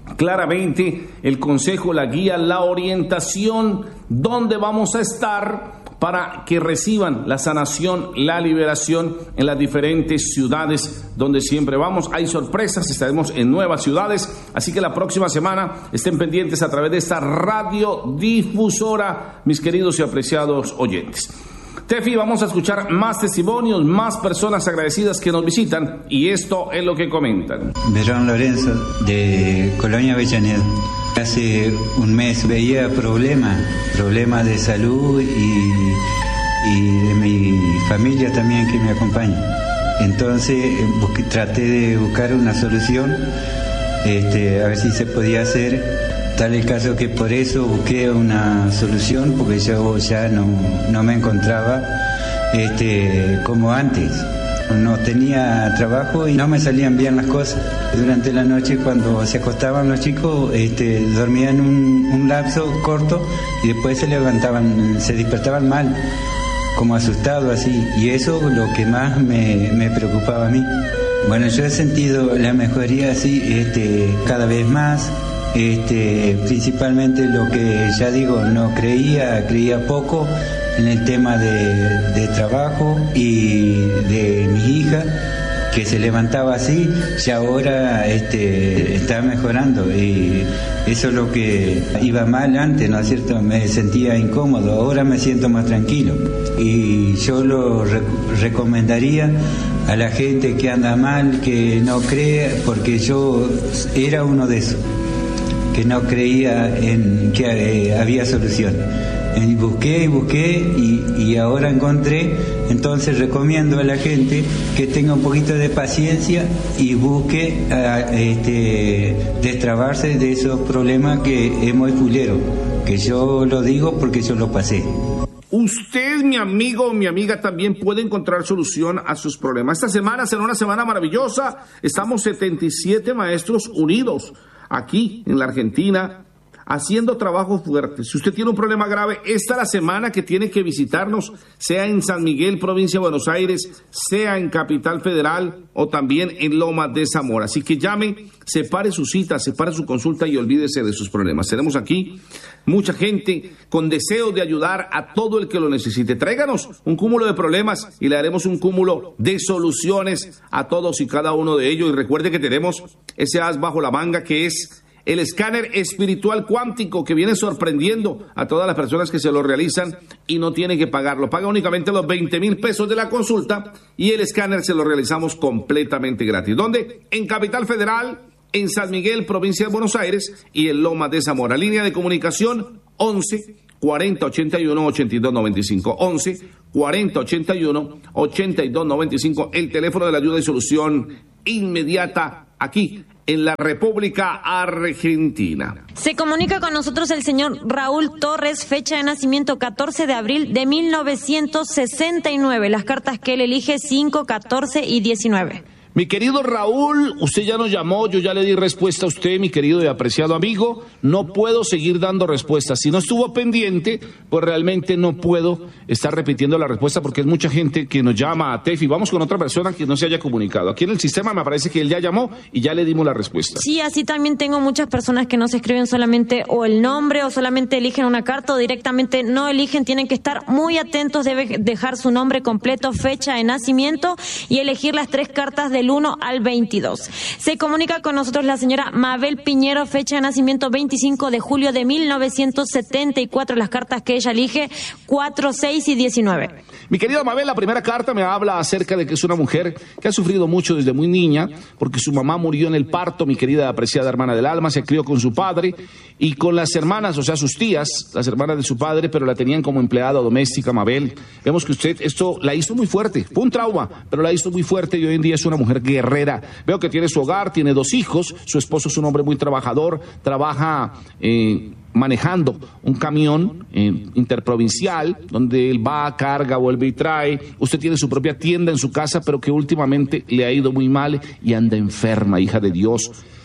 claramente el consejo, la guía, la orientación, dónde vamos a estar para que reciban la sanación, la liberación en las diferentes ciudades donde siempre vamos. Hay sorpresas, estaremos en nuevas ciudades, así que la próxima semana estén pendientes a través de esta radiodifusora, mis queridos y apreciados oyentes. Tefi, vamos a escuchar más testimonios, más personas agradecidas que nos visitan, y esto es lo que comentan. Verón Lorenzo, de Colonia Avellaneda. Hace un mes veía problemas de salud y de mi familia también que me acompaña. Entonces traté de buscar una solución, a ver si se podía hacer. Tal el caso que por eso busqué una solución, porque yo ya no me encontraba como antes. No tenía trabajo y no me salían bien las cosas. Durante la noche, cuando se acostaban los chicos, dormían un lapso corto y después se despertaban mal, como asustados así. Y eso es lo que más me preocupaba a mí. Bueno, yo he sentido la mejoría así cada vez más. Principalmente lo que ya digo, no creía poco en el tema de trabajo y de mi hija, que se levantaba así, y ahora está mejorando, y eso es lo que iba mal antes, ¿no es cierto? Me sentía incómodo, ahora me siento más tranquilo, y yo lo recomendaría a la gente que anda mal, que no cree, porque yo era uno de esos, que no creía en que había solución. Y busqué y ahora encontré. Entonces recomiendo a la gente que tenga un poquito de paciencia y busque destrabarse de esos problemas que es muy fulero, que yo lo digo porque yo lo pasé. Usted, mi amigo o mi amiga, también puede encontrar solución a sus problemas. Esta semana será una semana maravillosa. Estamos 77 maestros unidos aquí en la Argentina, haciendo trabajo fuerte. Si usted tiene un problema grave, esta es la semana que tiene que visitarnos, sea en San Miguel, provincia de Buenos Aires, sea en Capital Federal o también en Lomas de Zamora. Así que llame, separe su cita, separe su consulta y olvídese de sus problemas. Tenemos aquí mucha gente con deseo de ayudar a todo el que lo necesite. Tráiganos un cúmulo de problemas y le haremos un cúmulo de soluciones a todos y cada uno de ellos. Y recuerde que tenemos ese as bajo la manga, que es el escáner espiritual cuántico, que viene sorprendiendo a todas las personas que se lo realizan y no tienen que pagarlo. Paga únicamente los 20,000 pesos de la consulta y el escáner se lo realizamos completamente gratis. ¿Dónde? En Capital Federal, en San Miguel, provincia de Buenos Aires, y en Lomas de Zamora. Línea de comunicación 11 40 81 82 95. 11 40 81 82 95. El teléfono de la ayuda y solución inmediata aquí en la República Argentina. Se comunica con nosotros el señor Raúl Torres, fecha de nacimiento 14 de abril de 1969. Las cartas que él elige 5, 14 y 19. Mi querido Raúl, usted ya nos llamó, yo ya le di respuesta a usted, mi querido y apreciado amigo. No puedo seguir dando respuestas. Si no estuvo pendiente, pues realmente no puedo estar repitiendo la respuesta, porque es mucha gente que nos llama a Tefi. Vamos con otra persona que no se haya comunicado. Aquí en el sistema me parece que él ya llamó y ya le dimos la respuesta. Sí, así también tengo muchas personas que no se escriben solamente o el nombre o solamente eligen una carta o directamente no eligen. Tienen que estar muy atentos, debe dejar su nombre completo, fecha de nacimiento y elegir las 3 cartas del 1 al 22. Se comunica con nosotros la señora Mabel Piñero, fecha de nacimiento 25 de julio de 1974. Las cartas que ella elige 4, 6 y 19. Mi querida Mabel, la primera carta me habla acerca de que es una mujer que ha sufrido mucho desde muy niña, porque su mamá murió en el parto, mi querida apreciada hermana del alma. Se crió con su padre y con las hermanas, o sea, sus tías, las hermanas de su padre, pero la tenían como empleada doméstica. Mabel, vemos que usted esto la hizo muy fuerte, fue un trauma, pero la hizo muy fuerte y hoy en día es una mujer guerrera. Veo que tiene su hogar, tiene 2 hijos, su esposo es un hombre muy trabajador, trabaja manejando un camión interprovincial, donde él va, carga, vuelve y trae. Usted tiene su propia tienda en su casa, pero que últimamente le ha ido muy mal y anda enferma, hija de Dios.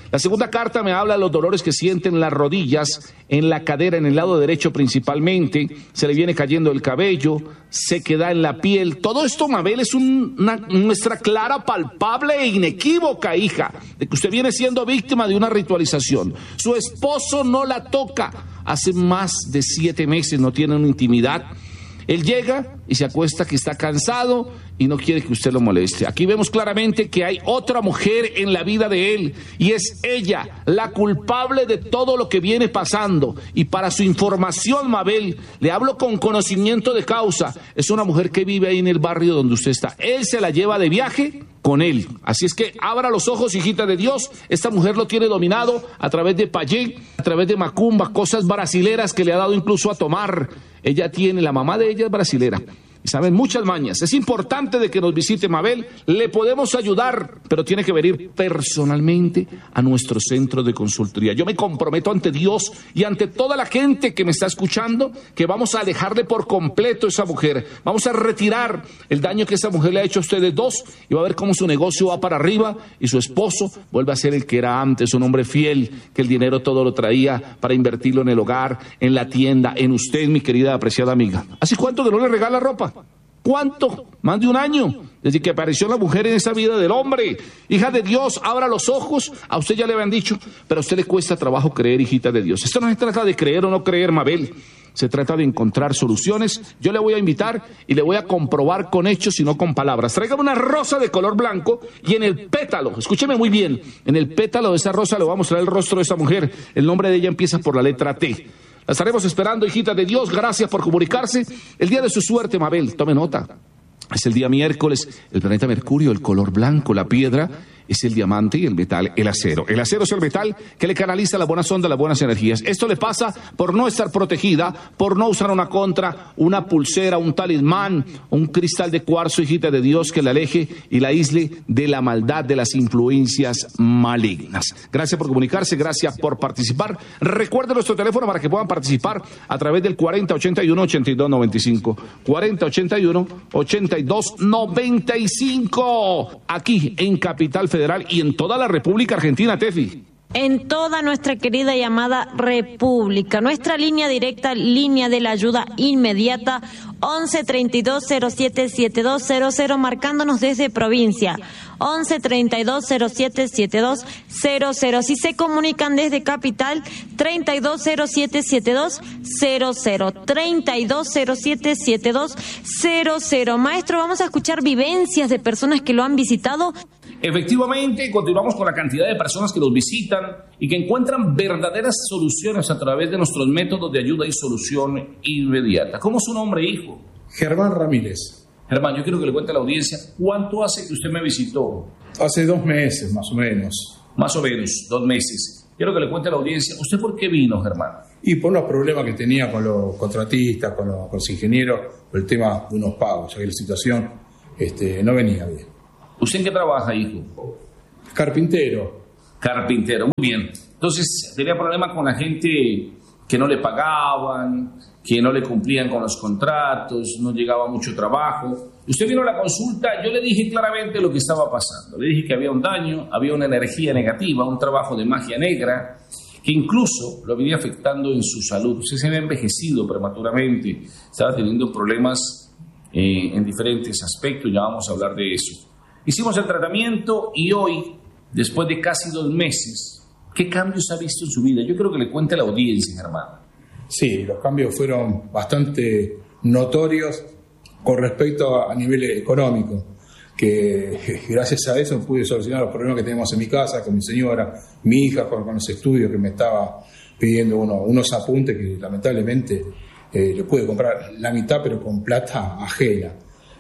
La segunda carta me habla de los dolores que sienten en las rodillas, en la cadera, en el lado derecho principalmente. Se le viene cayendo el cabello, se queda en la piel. Todo esto, Mabel, es una muestra clara, palpable e inequívoca, hija, de que usted viene siendo víctima de una ritualización. Su esposo no la toca. Hace más de 7 meses no tienen intimidad. Él llega y se acuesta que está cansado y no quiere que usted lo moleste. Aquí vemos claramente que hay otra mujer en la vida de él y es ella la culpable de todo lo que viene pasando. Y para su información, Mabel, le hablo con conocimiento de causa. Es una mujer que vive ahí en el barrio donde usted está. Él se la lleva de viaje con él. Así es que abra los ojos, hijita de Dios. Esta mujer lo tiene dominado a través de payé, a través de macumba, cosas brasileras que le ha dado incluso a tomar. Ella tiene, la mamá de ella es brasilera. Y saben muchas mañas. Es importante de que nos visite, Mabel. Le podemos ayudar, pero tiene que venir personalmente a nuestro centro de consultoría. Yo me comprometo ante Dios y ante toda la gente que me está escuchando que vamos a alejarle por completo a esa mujer. Vamos a retirar el daño que esa mujer le ha hecho a ustedes dos y va a ver cómo su negocio va para arriba y su esposo vuelve a ser el que era antes, un hombre fiel, que el dinero todo lo traía para invertirlo en el hogar, en la tienda, en usted, mi querida apreciada amiga. ¿Hace cuánto que no le regala ropa? ¿Cuánto? Más de un año desde que apareció la mujer en esa vida del hombre. Hija de Dios, abra los ojos. A usted ya le habían dicho, pero a usted le cuesta trabajo creer, hijita de Dios. Esto no se trata de creer o no creer, Mabel. Se trata de encontrar soluciones. Yo le voy a invitar y le voy a comprobar con hechos y no con palabras. Tráigame una rosa de color blanco y en el pétalo, escúcheme muy bien, en el pétalo de esa rosa le voy a mostrar el rostro de esa mujer. El nombre de ella empieza por la letra T. La estaremos esperando, hijita de Dios. Gracias por comunicarse. El día de su suerte, Mabel, tome nota. Es el día miércoles, el planeta Mercurio, el color blanco, la piedra, es el diamante y el metal, el acero. El acero es el metal que le canaliza las buenas ondas, las buenas energías. Esto le pasa por no estar protegida, por no usar una contra, una pulsera, un talismán, un cristal de cuarzo, hijita de Dios, que la aleje y la aísle de la maldad, de las influencias malignas. Gracias por comunicarse, gracias por participar. Recuerde nuestro teléfono para que puedan participar a través del 4081-8295. 4081-8295. Aquí en Capital Federal y en toda la República Argentina, Tefi. En toda nuestra querida y amada República. Nuestra línea directa, línea de la ayuda inmediata, 11 32 07 7200, marcándonos desde provincia. 11 32 07 7200. Si se comunican desde capital, 32 07 7200. 32 07 7200. Maestro, vamos a escuchar vivencias de personas que lo han visitado. Efectivamente, continuamos con la cantidad de personas que los visitan y que encuentran verdaderas soluciones a través de nuestros métodos de ayuda y solución inmediata. ¿Cómo es su nombre, hijo? Germán Ramírez. Germán, yo quiero que le cuente a la audiencia, ¿cuánto hace que usted me visitó? Hace 2 meses, más o menos. Más o menos, 2 meses. Quiero que le cuente a la audiencia, ¿usted por qué vino, Germán? Y por los problemas que tenía con los contratistas, con los ingenieros, por el tema de unos pagos, ya que la situación no venía bien. ¿Usted en qué trabaja, hijo? Carpintero. Carpintero, muy bien. Entonces, tenía problema con la gente que no le pagaban, que no le cumplían con los contratos, no llegaba mucho trabajo. Usted vino a la consulta, yo le dije claramente lo que estaba pasando. Le dije que había un daño, había una energía negativa, un trabajo de magia negra, que incluso lo venía afectando en su salud. Usted se había envejecido prematuramente, estaba teniendo problemas en diferentes aspectos, ya vamos a hablar de eso. Hicimos el tratamiento y hoy, después de casi 2 meses, ¿qué cambios ha visto en su vida? Yo creo que le cuente a la audiencia, Germán. Sí, los cambios fueron bastante notorios con respecto a nivel económico, que gracias a eso pude solucionar los problemas que tenemos en mi casa, con mi señora, mi hija, con los estudios que me estaba pidiendo unos apuntes que lamentablemente le pude comprar la mitad, pero con plata ajena.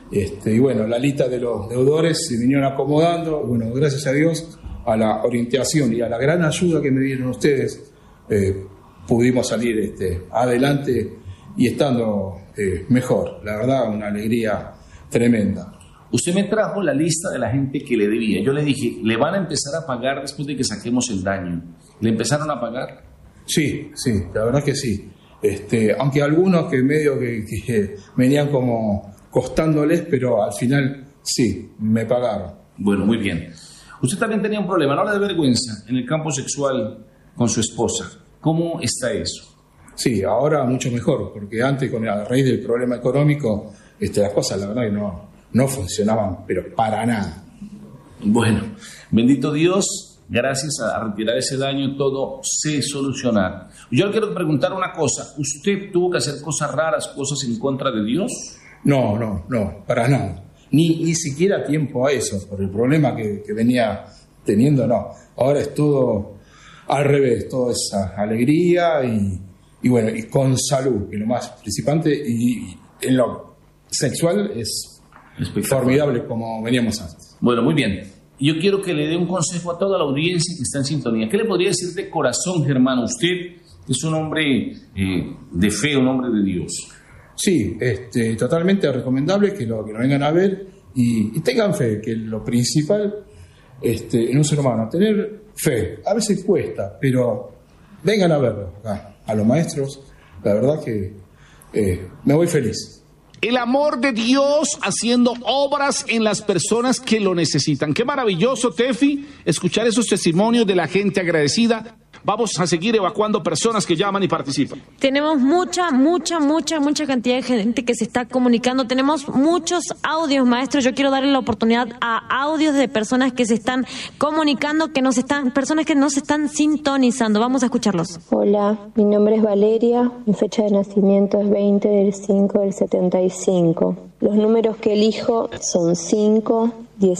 Y bueno, la lista de los deudores se vinieron acomodando. Bueno, gracias a Dios, a la orientación y a la gran ayuda que me dieron ustedes, pudimos salir adelante y estando mejor. La verdad, una alegría tremenda. Usted me trajo la lista de la gente que le debía. Yo le dije, ¿le van a empezar a pagar después de que saquemos el daño? ¿Le empezaron a pagar? Sí, la verdad que sí. Aunque algunos que medio que venían como costándoles, pero al final sí, me pagaron. Bueno, muy bien. Usted también tenía un problema, no de vergüenza, en el campo sexual con su esposa. ¿Cómo está eso? Sí, ahora mucho mejor, porque antes, a raíz del problema económico, las cosas, la verdad, que no funcionaban, pero para nada. Bueno, bendito Dios, gracias a retirar ese daño, todo se solucionará. Yo le quiero preguntar una cosa. ¿Usted tuvo que hacer cosas raras, cosas en contra de Dios? No, para nada. Ni siquiera tiempo a eso, por el problema que venía teniendo, no. Ahora es todo al revés, toda esa alegría y bueno, y con salud, que es lo más principante, y en lo sexual es formidable como veníamos antes. Bueno, muy bien. Yo quiero que le dé un consejo a toda la audiencia que está en sintonía. ¿Qué le podría decir de corazón, Germán? Usted es un hombre de fe, un hombre de Dios. Sí, totalmente recomendable que lo vengan a ver y tengan fe, que es lo principal en un ser humano, tener fe. A veces cuesta, pero vengan a verlo acá, a los maestros. La verdad que me voy feliz. El amor de Dios haciendo obras en las personas que lo necesitan. Qué maravilloso, Tefi, escuchar esos testimonios de la gente agradecida. Vamos a seguir evacuando personas que llaman y participan. Tenemos mucha cantidad de gente que se está comunicando. Tenemos muchos audios, maestro. Yo quiero darle la oportunidad a audios de personas que se están comunicando, personas que nos están sintonizando. Vamos a escucharlos. Hola, mi nombre es Valeria. Mi fecha de nacimiento es 20 del 5 del 75. Los números que elijo son 5,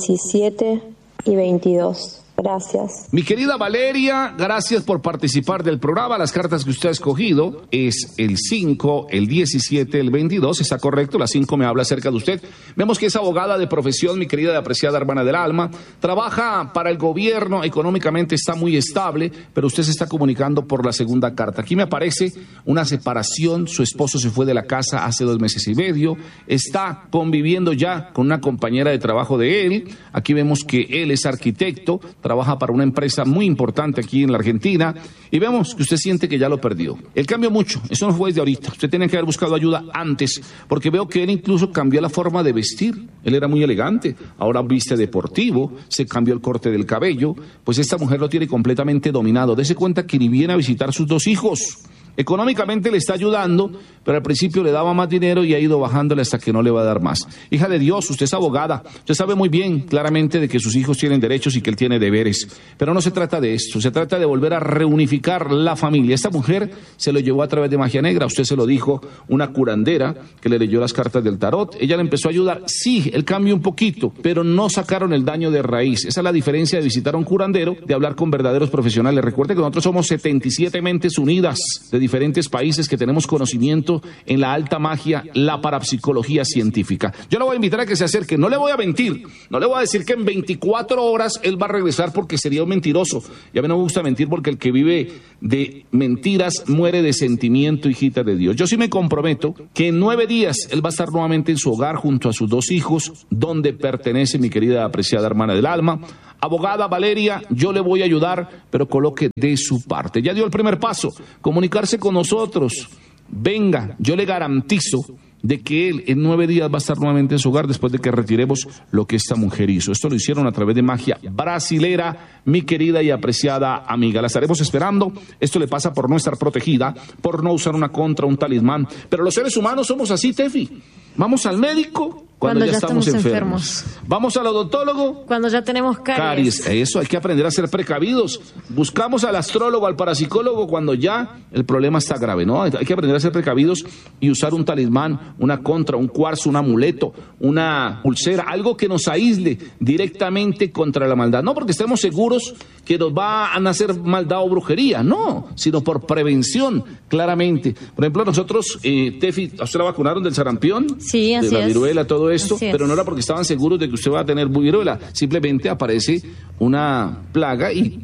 17 y 22. Gracias. Mi querida Valeria, gracias por participar del programa. Las cartas que usted ha escogido es el 5, el 17, el 22. Está correcto, la 5 me habla acerca de usted. Vemos que es abogada de profesión, mi querida y apreciada hermana del alma. Trabaja para el gobierno, económicamente está muy estable, pero usted se está comunicando por la segunda carta. Aquí me aparece una separación. Su esposo se fue de la casa hace 2 meses y medio. Está conviviendo ya con una compañera de trabajo de él. Aquí vemos que él es arquitecto, trabaja para una empresa muy importante aquí en la Argentina, y vemos que usted siente que ya lo perdió. Él cambió mucho, eso no fue desde ahorita. Usted tiene que haber buscado ayuda antes, porque veo que él incluso cambió la forma de vestir. Él era muy elegante, ahora viste deportivo, se cambió el corte del cabello. Pues esta mujer lo tiene completamente dominado. Dese cuenta que ni viene a visitar sus 2 hijos. Económicamente le está ayudando, pero al principio le daba más dinero y ha ido bajándole hasta que no le va a dar más. Hija de Dios, usted es abogada, usted sabe muy bien claramente de que sus hijos tienen derechos y que él tiene deberes, pero no se trata de esto, se trata de volver a reunificar la familia. Esta mujer se lo llevó a través de magia negra, usted se lo dijo, una curandera que le leyó las cartas del tarot, ella le empezó a ayudar. Sí, él cambió un poquito, pero no sacaron el daño de raíz. Esa es la diferencia de visitar a un curandero, de hablar con verdaderos profesionales. Recuerde que nosotros somos 77 mentes unidas de diferentes países que tenemos conocimiento en la alta magia, la parapsicología científica. Yo le voy a invitar a que se acerque, no le voy a mentir, no le voy a decir que en 24 horas él va a regresar porque sería un mentiroso. Y a mí no me gusta mentir porque el que vive de mentiras muere de sentimiento, hijita de Dios. Yo sí me comprometo que en 9 días él va a estar nuevamente en su hogar junto a sus 2 hijos, donde pertenece mi querida apreciada hermana del alma. Abogada Valeria, yo le voy a ayudar, pero coloque de su parte. Ya dio el primer paso, comunicarse con nosotros. Venga, yo le garantizo de que él en 9 días va a estar nuevamente en su hogar después de que retiremos lo que esta mujer hizo. Esto lo hicieron a través de magia brasilera, mi querida y apreciada amiga. La estaremos esperando. Esto le pasa por no estar protegida, por no usar una contra, un talismán. Pero los seres humanos somos así, Tefi. Vamos al médico cuando ya estamos enfermos. Vamos al odontólogo cuando ya tenemos caries. Eso, hay que aprender a ser precavidos. Buscamos al astrólogo, al parapsicólogo cuando ya el problema está grave, ¿no? Hay que aprender a ser precavidos y usar un talismán, una contra, un cuarzo, un amuleto, una pulsera, algo que nos aísle directamente contra la maldad. No porque estemos seguros que nos va a nacer maldad o brujería, no, sino por prevención, claramente. Por ejemplo, nosotros, Tefi, ¿a usted la vacunaron del sarampión? Sí, así es. De la viruela, todo esto, pero no era porque estaban seguros de que usted va a tener viruela, simplemente aparece una plaga y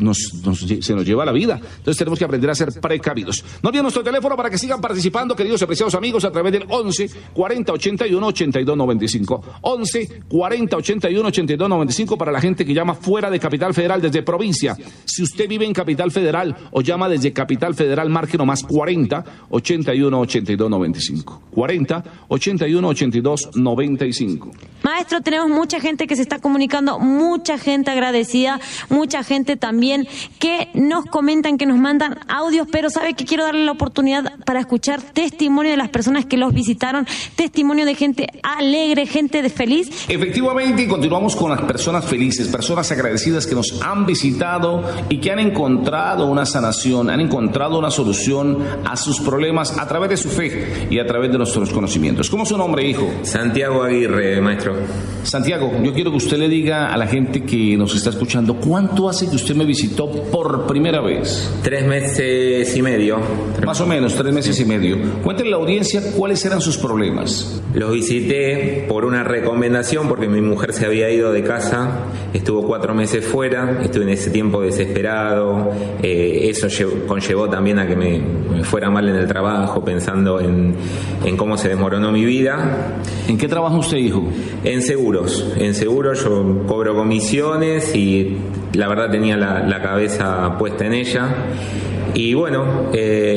se nos lleva la vida. Entonces tenemos que aprender a ser precavidos. No olviden nuestro teléfono para que sigan participando, queridos y apreciados amigos, a través del 11 40 81 82 95. 11 40 81 82 95 para la gente que llama fuera de Capital Federal, desde provincia. Si usted vive en Capital Federal o llama desde Capital Federal, marque nomás 40 81 82 95. 40 81 82 95. 9295. Maestro, tenemos mucha gente que se está comunicando, mucha gente agradecida, mucha gente también que nos comentan, que nos mandan audios, pero sabe que quiero darle la oportunidad para escuchar testimonio de las personas que los visitaron, testimonio de gente alegre, gente feliz. Efectivamente, continuamos con las personas felices, personas agradecidas que nos han visitado y que han encontrado una sanación, han encontrado una solución a sus problemas a través de su fe y a través de nuestros conocimientos. ¿Cómo es su nombre, hijo? Santiago Aguirre, maestro. Santiago, yo quiero que usted le diga a la gente que nos está escuchando, ¿cuánto hace que usted me visitó por primera vez? 3 meses y medio. Más o menos, 3 meses y medio. Cuéntenle a la audiencia cuáles eran sus problemas. Los visité por una recomendación, porque mi mujer se había ido de casa, estuvo 4 meses fuera, estuve en ese tiempo desesperado, eso conllevó también a que me fuera mal en el trabajo, pensando en cómo se desmoronó mi vida. ¿En qué trabaja usted, hijo? En seguros yo cobro comisiones y la verdad tenía la cabeza puesta en ella. Y bueno,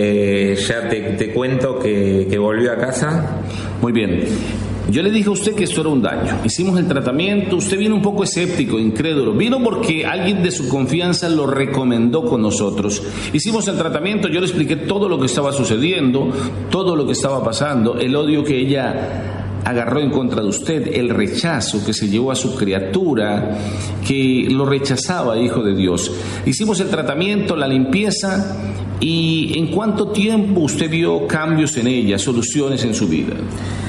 ya te cuento que volvió a casa. Muy bien. Yo le dije a usted que esto era un daño. Hicimos el tratamiento, usted vino un poco escéptico, incrédulo. Vino porque alguien de su confianza lo recomendó con nosotros. Hicimos el tratamiento, yo le expliqué todo lo que estaba sucediendo, todo lo que estaba pasando, el odio que ella agarró en contra de usted, el rechazo que se llevó a su criatura, que lo rechazaba, hijo de Dios. Hicimos el tratamiento, la limpieza, y ¿en cuánto tiempo usted vio cambios en ella, soluciones en su vida?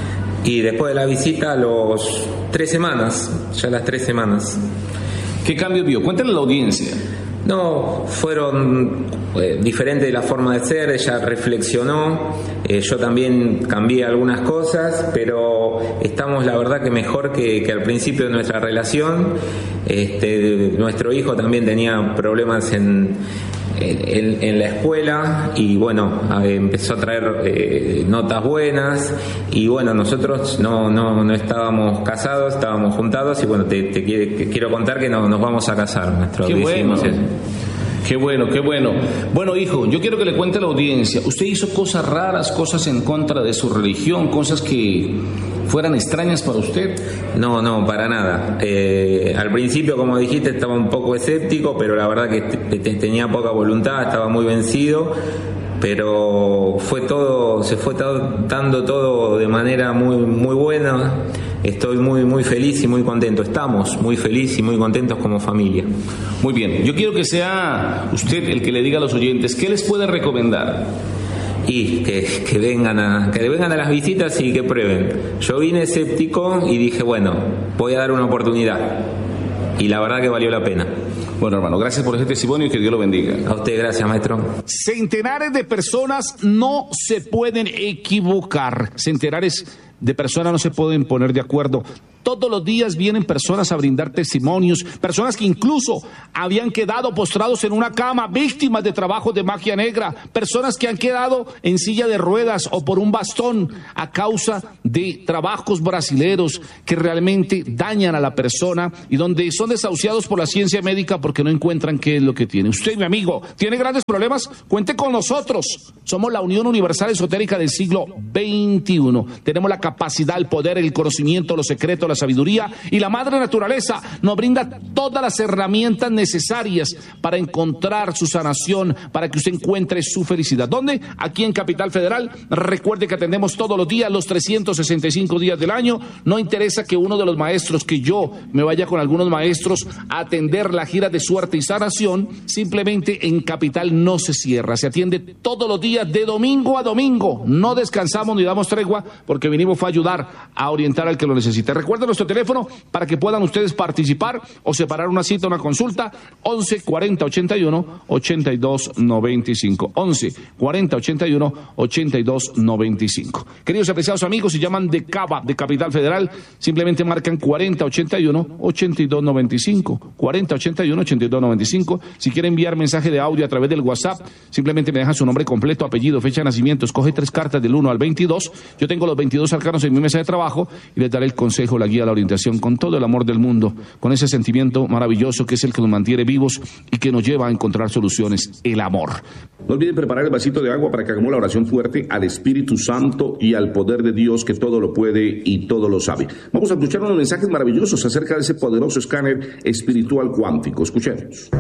Y después de la visita, los 3 semanas, ya las 3 semanas. ¿Qué cambio vio? Cuéntale a la audiencia. No, fueron diferentes de la forma de ser, ella reflexionó, yo también cambié algunas cosas, pero estamos la verdad que mejor que al principio de nuestra relación. Nuestro hijo también tenía problemas en la escuela y bueno, empezó a traer notas buenas y bueno, nosotros no estábamos casados, estábamos juntados y bueno, te quiero contar que nos vamos a casar, maestro. Qué bueno. Qué bueno, qué bueno. Bueno, hijo, yo quiero que le cuente a la audiencia, usted hizo cosas raras, cosas en contra de su religión, cosas que fueran extrañas para usted. No, para nada. Al principio, como dijiste, estaba un poco escéptico, pero la verdad que tenía poca voluntad, estaba muy vencido, pero se fue dando todo de manera muy, muy buena. Estoy muy, muy feliz y muy contento. Estamos muy felices y muy contentos como familia. Muy bien. Yo quiero que sea usted el que le diga a los oyentes, ¿qué les puede recomendar? Y que vengan a las visitas y que prueben. Yo vine escéptico y dije, bueno, voy a dar una oportunidad. Y la verdad que valió la pena. Bueno, hermano, gracias por ese testimonio y que Dios lo bendiga. A usted, gracias, maestro. Centenares de personas no se pueden equivocar. Centenares de personas no se pueden poner de acuerdo. Todos los días vienen personas a brindar testimonios, personas que incluso habían quedado postrados en una cama, víctimas de trabajos de magia negra, personas que han quedado en silla de ruedas o por un bastón a causa de trabajos brasileros que realmente dañan a la persona y donde son desahuciados por la ciencia médica porque no encuentran qué es lo que tiene. Usted, mi amigo, ¿tiene grandes problemas? Cuente con nosotros. Somos la Unión Universal Esotérica del siglo XXI. Tenemos la capacidad, el poder, el conocimiento, los secretos, la sabiduría y la madre naturaleza nos brinda todas las herramientas necesarias para encontrar su sanación, para que usted encuentre su felicidad. ¿Dónde? Aquí en Capital Federal. Recuerde que atendemos todos los días, los 365 días del año. No interesa que uno de los maestros, que yo me vaya con algunos maestros a atender la gira de suerte y sanación. Simplemente en Capital no se cierra, se atiende todos los días de domingo a domingo. No descansamos ni damos tregua porque vinimos a ayudar a orientar al que lo necesite. Recuerden nuestro teléfono para que puedan ustedes participar o separar una cita, una consulta: 11 40 81 82 95. 11 40 81 82 95. Queridos y apreciados amigos, si llaman de Cava, de Capital Federal, simplemente marcan 40 81 82 95. 40 81 82 95. Si quieren enviar mensaje de audio a través del WhatsApp, simplemente me dejan su nombre completo, apellido, fecha de nacimiento, escoge 3 cartas del 1 al 22. Yo tengo los 22 arcanos en mi mesa de trabajo y les daré el consejo, la guía, la orientación, con todo el amor del mundo, con ese sentimiento maravilloso que es el que nos mantiene vivos y que nos lleva a encontrar soluciones, el amor. No olviden preparar el vasito de agua para que hagamos la oración fuerte al Espíritu Santo y al poder de Dios que todo lo puede y todo lo sabe. Vamos a escuchar unos mensajes maravillosos acerca de ese poderoso escáner espiritual cuántico. Escuchemos.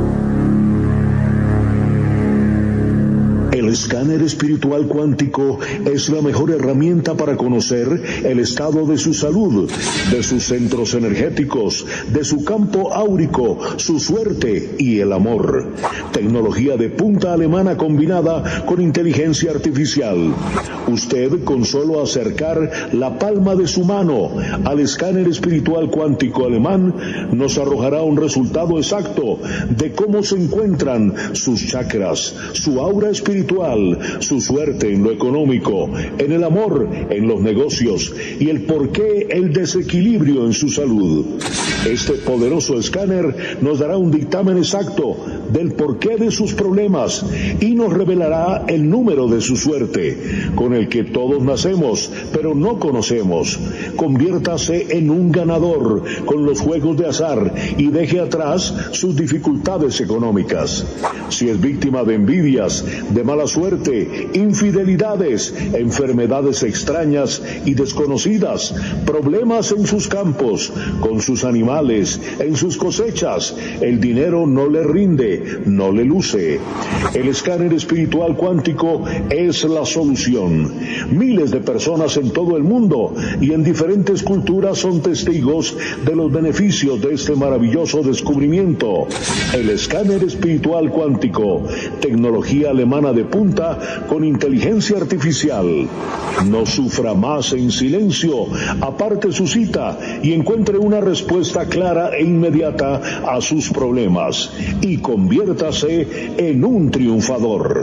El escáner espiritual cuántico es la mejor herramienta para conocer el estado de su salud, de sus centros energéticos, de su campo áurico, su suerte y el amor. Tecnología de punta alemana combinada con inteligencia artificial. Usted, con solo acercar la palma de su mano al escáner espiritual cuántico alemán, nos arrojará un resultado exacto de cómo se encuentran sus chakras, su aura espiritual, su suerte en lo económico, en el amor, en los negocios y el porqué el desequilibrio en su salud. Este poderoso escáner nos dará un dictamen exacto del porqué de sus problemas y nos revelará el número de su suerte, con el que todos nacemos, pero no conocemos. Conviértase en un ganador con los juegos de azar y deje atrás sus dificultades económicas. Si es víctima de envidias, de mala suerte, infidelidades, enfermedades extrañas y desconocidas, problemas en sus campos, con sus animales, en sus cosechas, el dinero no le rinde, no le luce. El escáner espiritual cuántico es la solución. Miles de personas en todo el mundo y en diferentes culturas son testigos de los beneficios de este maravilloso descubrimiento. El escáner espiritual cuántico, tecnología alemana de punta con inteligencia artificial. No sufra más en silencio, aparte su cita y encuentre una respuesta clara e inmediata a sus problemas y conviértase en un triunfador.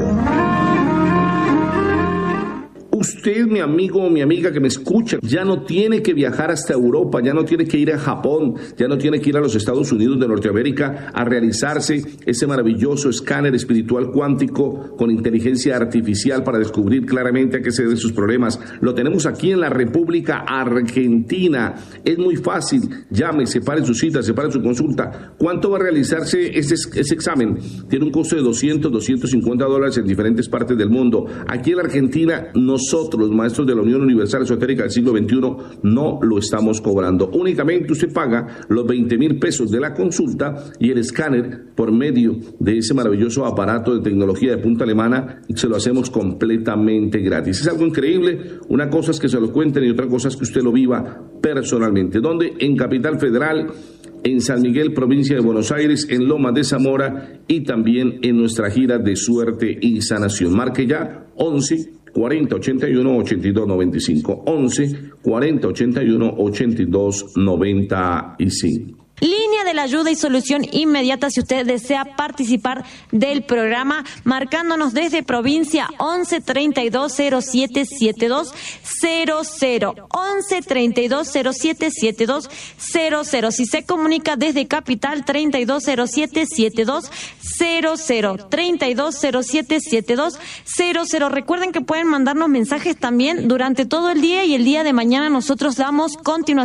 Usted, mi amigo o mi amiga que me escucha, ya no tiene que viajar hasta Europa, ya no tiene que ir a Japón, ya no tiene que ir a los Estados Unidos de Norteamérica a realizarse ese maravilloso escáner espiritual cuántico con inteligencia artificial para descubrir claramente a qué se deben sus problemas. Lo tenemos aquí en la República Argentina. Es muy fácil. Llame, separe su cita, separe su consulta. ¿Cuánto va a realizarse ese examen? Tiene un costo de $200, $250 en diferentes partes del mundo. Aquí en la Argentina, nosotros, los maestros de la Unión Universal Esotérica del siglo XXI, no lo estamos cobrando. Únicamente usted paga los 20,000 pesos de la consulta y el escáner por medio de ese maravilloso aparato de tecnología de punta alemana se lo hacemos completamente gratis. Es algo increíble. Una cosa es que se lo cuenten y otra cosa es que usted lo viva personalmente. ¿Dónde? En Capital Federal, en San Miguel, provincia de Buenos Aires, en Lomas de Zamora y también en nuestra gira de suerte y sanación. Marque ya 11 40 81 82 95. 11 40 81 82 95. Línea de la ayuda y solución inmediata si usted desea participar del programa, marcándonos desde provincia 11 32 07 72 00. 11 32 07 72 00. Si se comunica desde capital, 32 07 72 00. 32 07 72 00. Recuerden que pueden mandarnos mensajes también durante todo el día y el día de mañana nosotros damos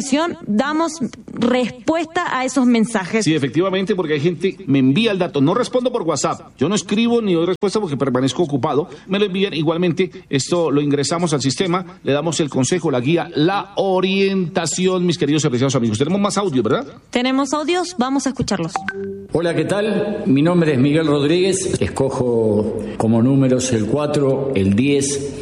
respuesta a esos mensajes. Sí, efectivamente, porque hay gente me envía el dato. No respondo por WhatsApp. Yo no escribo ni doy respuesta porque permanezco ocupado. Me lo envían. Igualmente, esto lo ingresamos al sistema, le damos el consejo, la guía, la orientación, mis queridos y apreciados amigos. Tenemos más audios, ¿verdad? Tenemos audios, vamos a escucharlos. Hola, ¿qué tal? Mi nombre es Miguel Rodríguez. Escojo como números el 4, el 10,